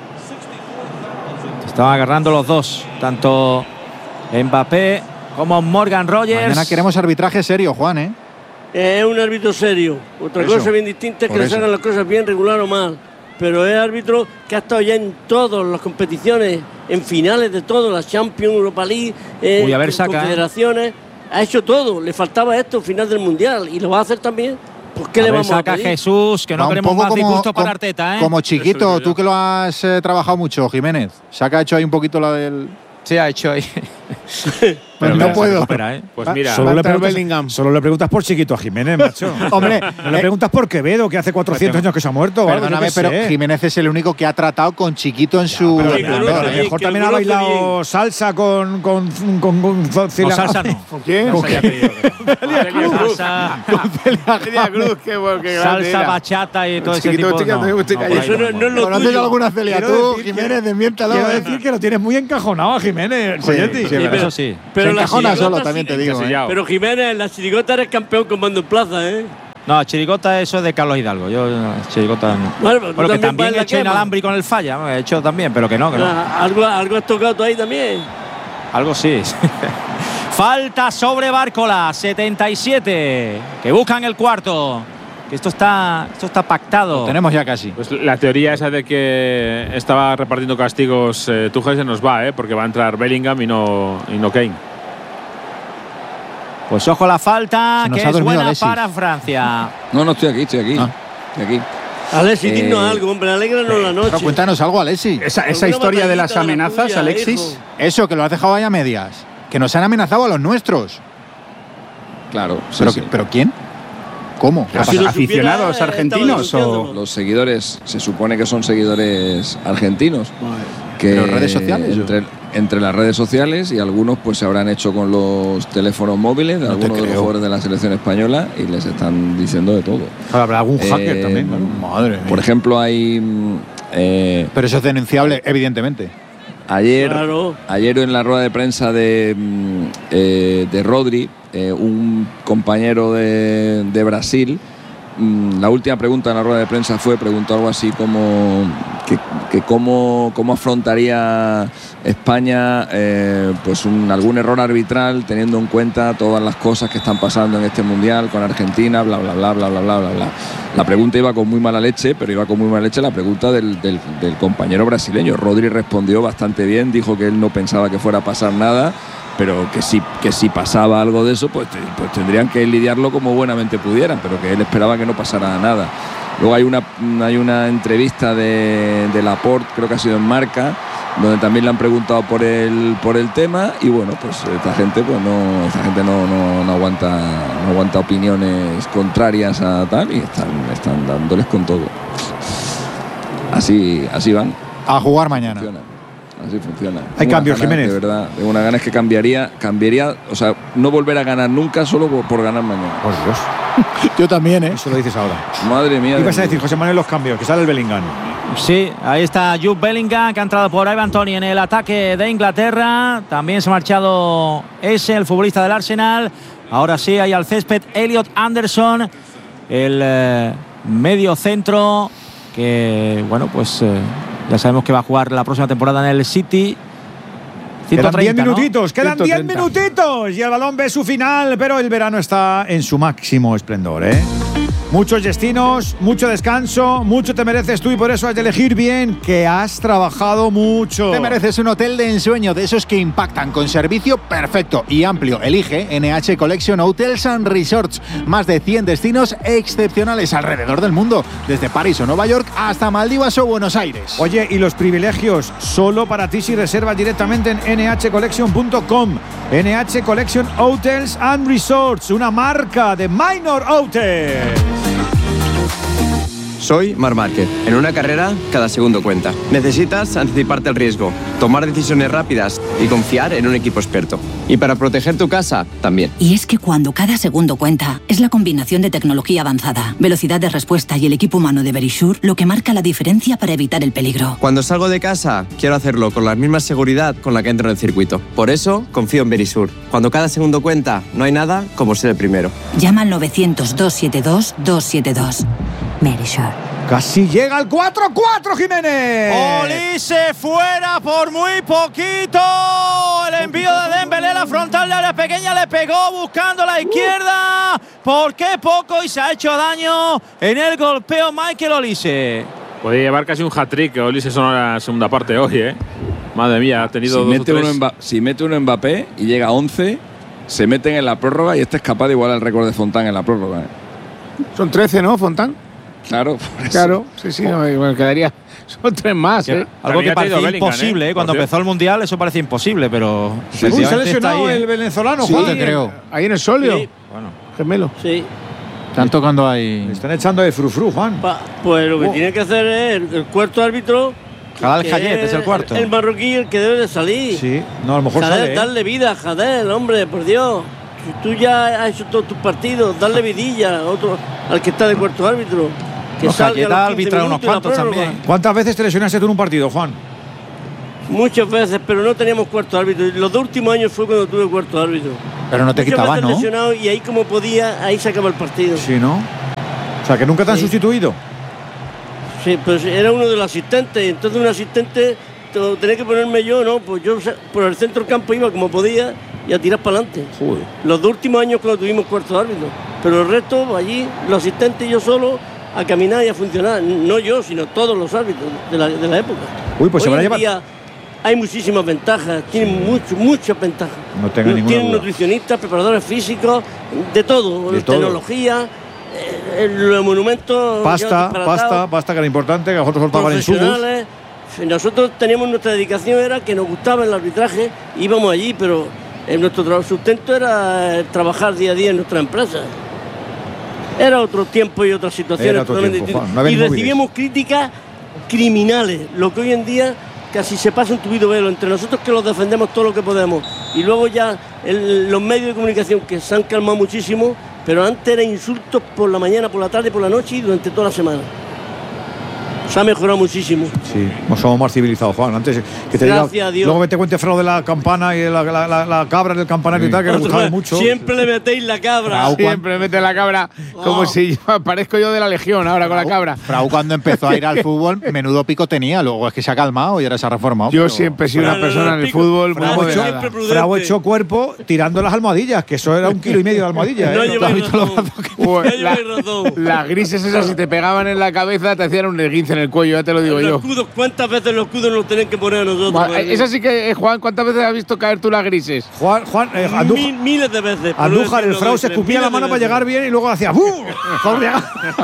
Estaban agarrando los dos, tanto Mbappé como Morgan Rogers. Mañana queremos arbitraje serio, Juan, ¿eh? Es un árbitro serio. Otra eso, cosa bien distinta es que le eso. hagan las cosas bien, regular o mal. Pero es árbitro que ha estado ya en todas las competiciones, en finales de todo, la Champions, Europa League, eh, Uy, a ver, saca, confederaciones. Eh. Ha hecho todo. Le faltaba esto, final del Mundial. Y lo va a hacer también. ¿Por qué a le ver, vamos saca a pedir? Jesús, que no Va queremos más como, disgusto para como, Arteta, ¿eh? Como chiquito, tú que lo has eh, trabajado mucho, Jiménez. Saca hecho ahí un poquito la del… Sí, ha hecho ahí Pues no puedo. Recupera, ¿eh? Pues mira, solo le, preguntas, solo le preguntas por Chiquito a Jiménez, macho. Hombre, no le preguntas por Quevedo, que hace cuatrocientos años que se ha muerto. Perdóname, pero Jiménez es el único que ha tratado con Chiquito en su. Ya, pero, pero, pero, a lo mejor también ha bailado salsa con. con, con, con, con no, salsa no. ¿Con quién? ¿Con quién? Celia Cruz. Celia Cruz, qué bueno, qué grande. Salsa, bachata y todo ese Chiquito, tipo. No, Eso no, no es lo ¿Conoces tuyo. alguna Celia tú, Jiménez? Desmiéntalo. Quiero decir que lo tienes muy encajonado a Jiménez. Sí, sí, pero, eso sí. Pero se encajona solo, sí, también te digo. ¿eh? Pero Jiménez, en la chirigota eres campeón con mando en plaza, ¿eh? No, chirigota eso es de Carlos Hidalgo. Yo chirigota no. Bueno, pero bueno que también también vas he en hecho la quema. inalámbrico en el falla. He hecho también, pero que no, que no. Ah, algo, algo has tocado tú ahí también. Algo sí. Falta sobre Bárcola, setenta y siete. Que buscan el cuarto. Que esto está, esto está pactado. Lo tenemos ya casi. Pues la teoría esa de que estaba repartiendo castigos eh, Tuchel se nos va, ¿eh? Porque va a entrar Bellingham y no, y no Kane. Pues ojo la falta, que es buena Alexis. para Francia. No, no, estoy aquí, estoy aquí. Ah. Estoy aquí. Alexis, Eh, dinos algo, hombre, alégranos la noche. Pero cuéntanos algo, Alexis. Esa, esa Alguna historia de las batallita de la amenazas, tuya, Alexis. hijo. Eso, que lo has dejado ahí a medias. Que nos han amenazado a los nuestros. Claro, sí, ¿Pero, sí. ¿pero quién? ¿Cómo? ¿Qué ha Si pasado? lo ¿Aficionados supiera, argentinos estaba o...? denunciándolo. Los seguidores, se supone que son seguidores argentinos. Que ¿Pero redes sociales, Entre, entre las redes sociales y algunos pues se habrán hecho con los teléfonos móviles de No te algunos de los creo. jugadores de la selección española y les están diciendo de todo. Claro, habrá algún hacker Eh, también. ¿no? Madre mía. Por ejemplo, hay mm, eh, Pero eso es denunciable, evidentemente. ayer, Claro. ayer en la rueda de prensa de, mm, eh, de Rodri, eh, un compañero de, de Brasil, mm, la última pregunta en la rueda de prensa fue, preguntó algo así como que, que cómo, cómo afrontaría España eh, pues un, algún error arbitral teniendo en cuenta todas las cosas que están pasando en este mundial con Argentina, bla bla bla bla bla bla bla bla. La pregunta iba con muy mala leche, pero iba con muy mala leche la pregunta del, del, del compañero brasileño. Rodri respondió bastante bien, dijo que él no pensaba que fuera a pasar nada, pero que si, que si pasaba algo de eso, pues, te, pues tendrían que lidiarlo como buenamente pudieran, pero que él esperaba que no pasara nada. Luego hay una, hay una entrevista de, de Laporte, creo que ha sido en Marca, donde también le han preguntado por el, por el tema y bueno, pues esta gente pues no, esta gente no, no, no aguanta, no aguanta opiniones contrarias a tal y están, están dándoles con todo. Así, así van. A jugar mañana. Funciona. Así funciona. Hay Tengo cambios, unas ganas, Jiménez. De verdad, tengo unas ganas que cambiaría, cambiaría, o sea, no volver a ganar nunca solo por, por ganar mañana. Por Dios. Yo también, ¿eh? Eso lo dices ahora. Madre mía. ¿Qué de vas a mi decir, vida. José Manuel, los cambios? Que sale el Bellingham. Sí, ahí está Jude Bellingham, que ha entrado por Ivan Toney en el ataque de Inglaterra. También se ha marchado ese, el futbolista del Arsenal. Ahora sí, hay al césped Elliot Anderson, el eh, medio centro, que, bueno, pues eh, ya sabemos que va a jugar la próxima temporada en el City. Quedan diez ciento treinta, ¿no? minutitos, quedan diez ciento treinta. minutitos y el balón ve su final, pero el verano está en su máximo esplendor, ¿eh? Muchos destinos, mucho descanso, mucho te mereces tú y por eso has de elegir bien, que has trabajado mucho. Te mereces un hotel de ensueño, de esos que impactan, con servicio perfecto y amplio. Elige N H Collection Hotels and Resorts. Más de cien destinos excepcionales alrededor del mundo, desde París o Nueva York hasta Maldivas o Buenos Aires. Oye, y los privilegios solo para ti si reservas directamente en N H collection punto com. N H Collection Hotels and Resorts, una marca de Minor Hotels. Soy Marc Márquez. En una carrera, cada segundo cuenta. Necesitas anticiparte al riesgo, tomar decisiones rápidas y confiar en un equipo experto. Y para proteger tu casa, también. Y es que cuando cada segundo cuenta, es la combinación de tecnología avanzada, velocidad de respuesta y el equipo humano de Verisure lo que marca la diferencia para evitar el peligro. Cuando salgo de casa, quiero hacerlo con la misma seguridad con la que entro en el circuito. Por eso, confío en Verisure. Cuando cada segundo cuenta, no hay nada como ser el primero. Llama al novecientos, doscientos setenta y dos, doscientos setenta y dos. Verisure. Casi llega al cuatro cuatro, Jiménez. Olise fuera por muy poquito. El envío de Dembélé, la frontal de área pequeña, le pegó buscando la izquierda. ¿Por qué poco? Y se ha hecho daño en el golpeo Michael Olise. Puede llevar casi un hat-trick Olise en la segunda parte hoy, ¿eh? Madre mía, ha tenido Si dos mete, o uno tres. Mba- si mete uno Mbappé y llega a once, se meten en la prórroga y este es capaz de igualar el récord de Fontán en la prórroga. ¿eh? Son trece, ¿no, Fontán? Claro, claro, sí, sí, no, bueno, quedaría. Son tres más, ¿eh? Algo que parecía imposible, ¿eh? Cuando empezó el Mundial eso parecía imposible, pero… Sí, sí, se ha lesionado el venezolano, sí, Juan. te creo. Ahí en el Solio. Sí. Bueno. Gemelo. Sí. Están tocando ahí… Le están echando de frufru, Juan. Pa, pues lo que Oh. tiene que hacer es el, el cuarto árbitro… Jadal que Hayet es el cuarto. El marroquí el que debe de salir. Sí, no, a lo mejor Jadel, sale, ¿eh? darle vida a Jadel, hombre, por Dios. Si tú ya has hecho todos tus partidos, darle vidilla a otro, al que está de cuarto árbitro. Que No, salga Hayet a los ha quince arbitrado unos minutos y la cuantos prórroga. también. ¿Cuántas veces te lesionaste tú en un partido, Juan? Muchas veces, pero no teníamos cuarto árbitro. Los dos últimos años fue cuando tuve cuarto árbitro. Pero no te Muchas quitaban, veces ¿no? lesionado y ahí como podía, ahí se acaba el partido. Sí, ¿no? O sea, que nunca te han Sí. sustituido. Sí, pues era uno de los asistentes. Entonces un asistente to- tenía que ponerme yo, ¿no? Pues yo sa- por el centro del campo iba como podía y a tirar para adelante. Los dos últimos años cuando tuvimos cuarto árbitro. Pero el resto, allí, los asistentes y yo solo, a caminar y a funcionar. No yo, sino todos los árbitros de la, de la época. Uy, pues se Hoy van a en llevar… día hay muchísimas ventajas, tienen mucho, muchas ventajas. No tenga ninguna Tienen duda. nutricionistas, preparadores físicos, de todo, De todo. tecnología, eh, los monumentos. Pasta, ya disparatados, pasta, pasta, que era importante, que a vosotros os pagaban en subos. profesionales. Nosotros teníamos nuestra dedicación, era que nos gustaba el arbitraje, íbamos allí, pero eh, nuestro tra- sustento era eh, trabajar día a día en nuestra empresa. Era otro tiempo y otra situación Era otro totalmente tiempo, distinta. Juan, no había Y ni móviles. recibíamos críticas criminales, lo que hoy en día casi se pasa un tubido velo entre nosotros que los defendemos todo lo que podemos y luego ya el- los medios de comunicación que se han calmado muchísimo, pero antes era insultos por la mañana, por la tarde, por la noche y durante toda la semana. Se ha mejorado muchísimo. Sí, no somos más civilizados, Juan. Antes que te Gracias diga, a Dios. luego me te cuente Frau de la campana y la, la, la, la cabra del campanario y tal, que le gustaba mucho. Siempre le metéis la cabra. Siempre mete la cabra como Oh. si yo parezco yo de la Legión ahora con la cabra. Frau cuando empezó a ir al fútbol, menudo pico tenía. Luego es que se ha calmado y ahora se ha reformado. Yo pero- siempre he sido No, una no, no, persona en el pico. fútbol muy Frau moderada. echó, prudente. Frau echó cuerpo tirando las almohadillas, que eso era un kilo y medio de almohadilla. No ¿eh? lleváis razón. Pues, No la- lleváis razón. las grises esas, si te pegaban en la cabeza, te hacían un esguince en el cuello, ya te lo digo Los yo. escudos, ¿cuántas veces los escudos nos tienen que poner a nosotros? Buah, Madre Esa mía. sí que, eh, Juan, ¿cuántas veces has visto caer tú las grises? Juan, Juan eh, Andújar, Mil- miles de veces. por no Andújar, el decirlo Frau dos, se tres, escupía la miles de mano para veces. llegar bien y luego hacía ¡bum! Por llegar.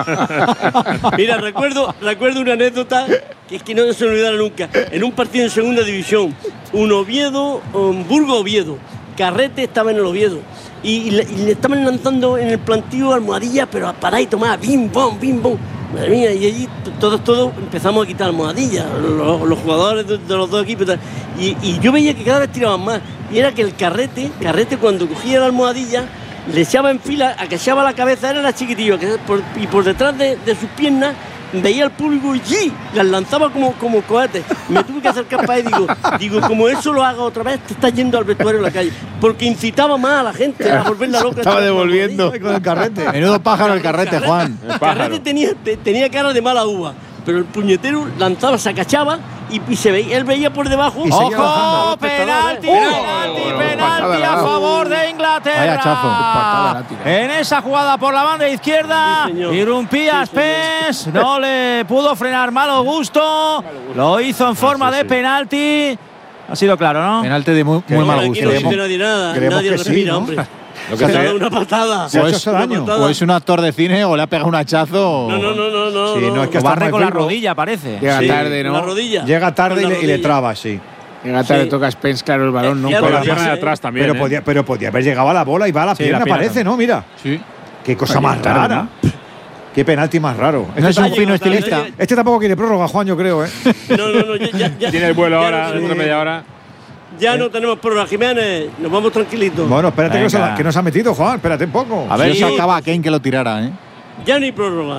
Mira, recuerdo, recuerdo una anécdota que es que no se me olvidará nunca. En un partido en segunda división, un Oviedo, un Burgo-Oviedo. Carrete estaba en el Oviedo. Y, y le, y le estaban lanzando en el plantío almohadillas, pero a parar y tomar, bim, bom, bim, bom. Madre mía, y allí t- todos, todos empezamos a quitar almohadillas, los, los jugadores de, de los dos equipos. y tal. Y, y yo veía que cada vez tiraban más. Y era que el carrete, carrete cuando cogía la almohadilla, le echaba en fila, agachaba la cabeza, era la chiquitillo, que por- y por detrás de, de sus piernas veía al público y ¡sí! Las lanzaba como, como cohetes. Me tuve que acercar para ahí y digo, digo, como eso lo haga otra vez, te estás yendo al vestuario en la calle. Porque incitaba más a la gente a volverla loca. Estaba devolviendo. Con el carrete. Menudo pájaro el carrete, Juan. El carrete tenía, te- tenía cara de mala uva, pero el puñetero lanzaba, se agachaba y, y se veía, él veía por debajo. Y seguía bajando. ¡Ojo! Penalti, ¡Oh! penalti, penalti a favor de Vaya Inglaterra. chazo. En esa jugada por la banda izquierda, Sí, señor. irrumpía Sí, señor. Spence, no le pudo frenar malo gusto, lo hizo en forma de penalti. Ha sido claro, ¿no? Penalti de muy, muy No, mal aquí gusto. no Creemos- dice nadie nada, creemos nadie que sí, respira, ¿no? hombre. Lo Se que ha se- dado una patada. Se ha hecho Pues- ese una daño. patada. O es un actor de cine o le ha pegado un hachazo. No, no, no, no, no. Sí, no, es que Lo hasta barre más con la filo. rodilla, parece. Llega Sí, tarde, ¿no? La rodilla. Llega tarde y Con le, la y le rodilla. traba, sí. Llega tarde, Sí. toca a Spence, claro, el balón, ¿no? Ya, Con pero la sí, pierna de sí. atrás también. Pero ¿eh? podía, pero podía haber llegado a la bola y va a la Sí, pierna, la pierna. parece, ¿no? Mira. Sí. Qué cosa Oye, más tarde, rara. Qué penalti más raro. No es un Está fino llegando tarde, estilista. ya- Este tampoco quiere prórroga, Juan, yo creo, ¿eh? No, no, no. Ya, ya, ya- Tiene el vuelo ya ahora, no dentro de media hora. Ya no tenemos prórroga, Jiménez. Nos vamos tranquilitos. Bueno, espérate que nos, Venga. ha, que nos ha metido, Juan. Espérate un poco. A ver Sí. si acaba a Kane que lo tirara, ¿eh? Ya no hay prórroga.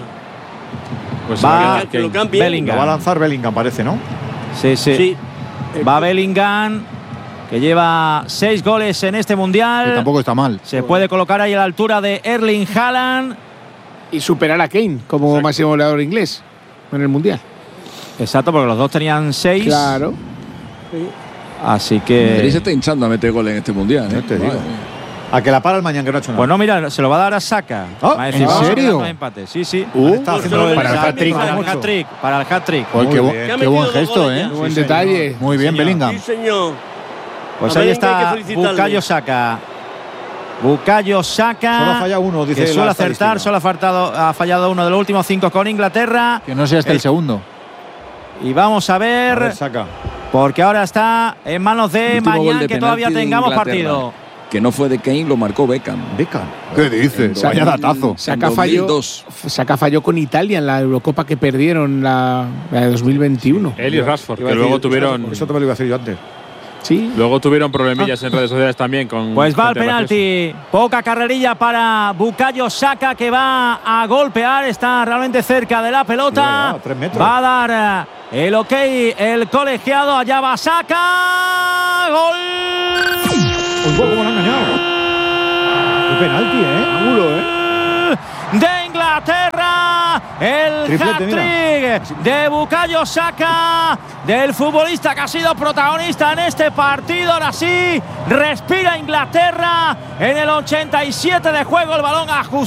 Pues Va- va, que lo Kane. cambien. Bellingham. Lo va a lanzar Bellingham, parece, ¿no? Sí, sí. Sí. Va Bellingham, que lleva seis goles en este Que mundial. tampoco está mal. Se puede colocar ahí a la altura de Erling Haaland. Y superar a Kane como máximo goleador inglés en el Mundial. Exacto, porque los dos tenían seis. Claro. Así Madrid que. se está hinchando a meter goles en este mundial. ¿eh? No te digo. Madre mía. A que la para el mañana, que no ha hecho nada. Pues no, mira, se lo va a dar a Saka. Oh, Va a decir, ¿en vamos a serio? quedar dos empates. Sí, sí. Uh, está haciendo Para el para el hat-trick, hat-trick. Para el mucho. hat-trick. Para el hat-trick. Oye, Muy qué, bu- bien. Que ha qué buen metido dos gesto, goles ¿eh? ya. Qué buen Sí, detalle. Muy bien, señor. Bellingham. Sí, señor. Pues A ahí Bellingham hay está que felicitarle. Bukayo Saka. Bukayo Saka. Solo ha fallado uno, dice que suele la acertar, estadística. solo ha, faltado, ha fallado uno de los últimos cinco con Inglaterra. Que no sea este Eh, el segundo. Y vamos a ver, A ver, Saka. porque ahora está en manos de Último gol mañana de que penalti todavía de tengamos Inglaterra, partido. Que no fue de Kane, lo marcó Beckham. Beckham. ¿Qué dices? Vaya datazo. Saka falló, Saka falló con Italia en la Eurocopa que perdieron la, la de dos mil veintiuno. Él y Rashford, Iba a que decir, luego tuvieron. Eso te me lo iba a decir yo antes. Sí. Luego tuvieron problemillas en redes sociales también con. Pues va al gente graciosa. penalti. Poca carrerilla para Bukayo Saka, que va a golpear. Está realmente cerca de la pelota. Mira, tres metros. Va a dar eh, el ok el colegiado. Allá va Saka. Gol. Un poco como lo han engañado. Qué penalti, ¿eh? Ángulo, ¿eh? De Inglaterra, el Triplete, hat-trick de Bukayo Saka, del futbolista que ha sido protagonista en este partido. Ahora sí, respira Inglaterra en el ochenta y siete de juego, el balón ajustado.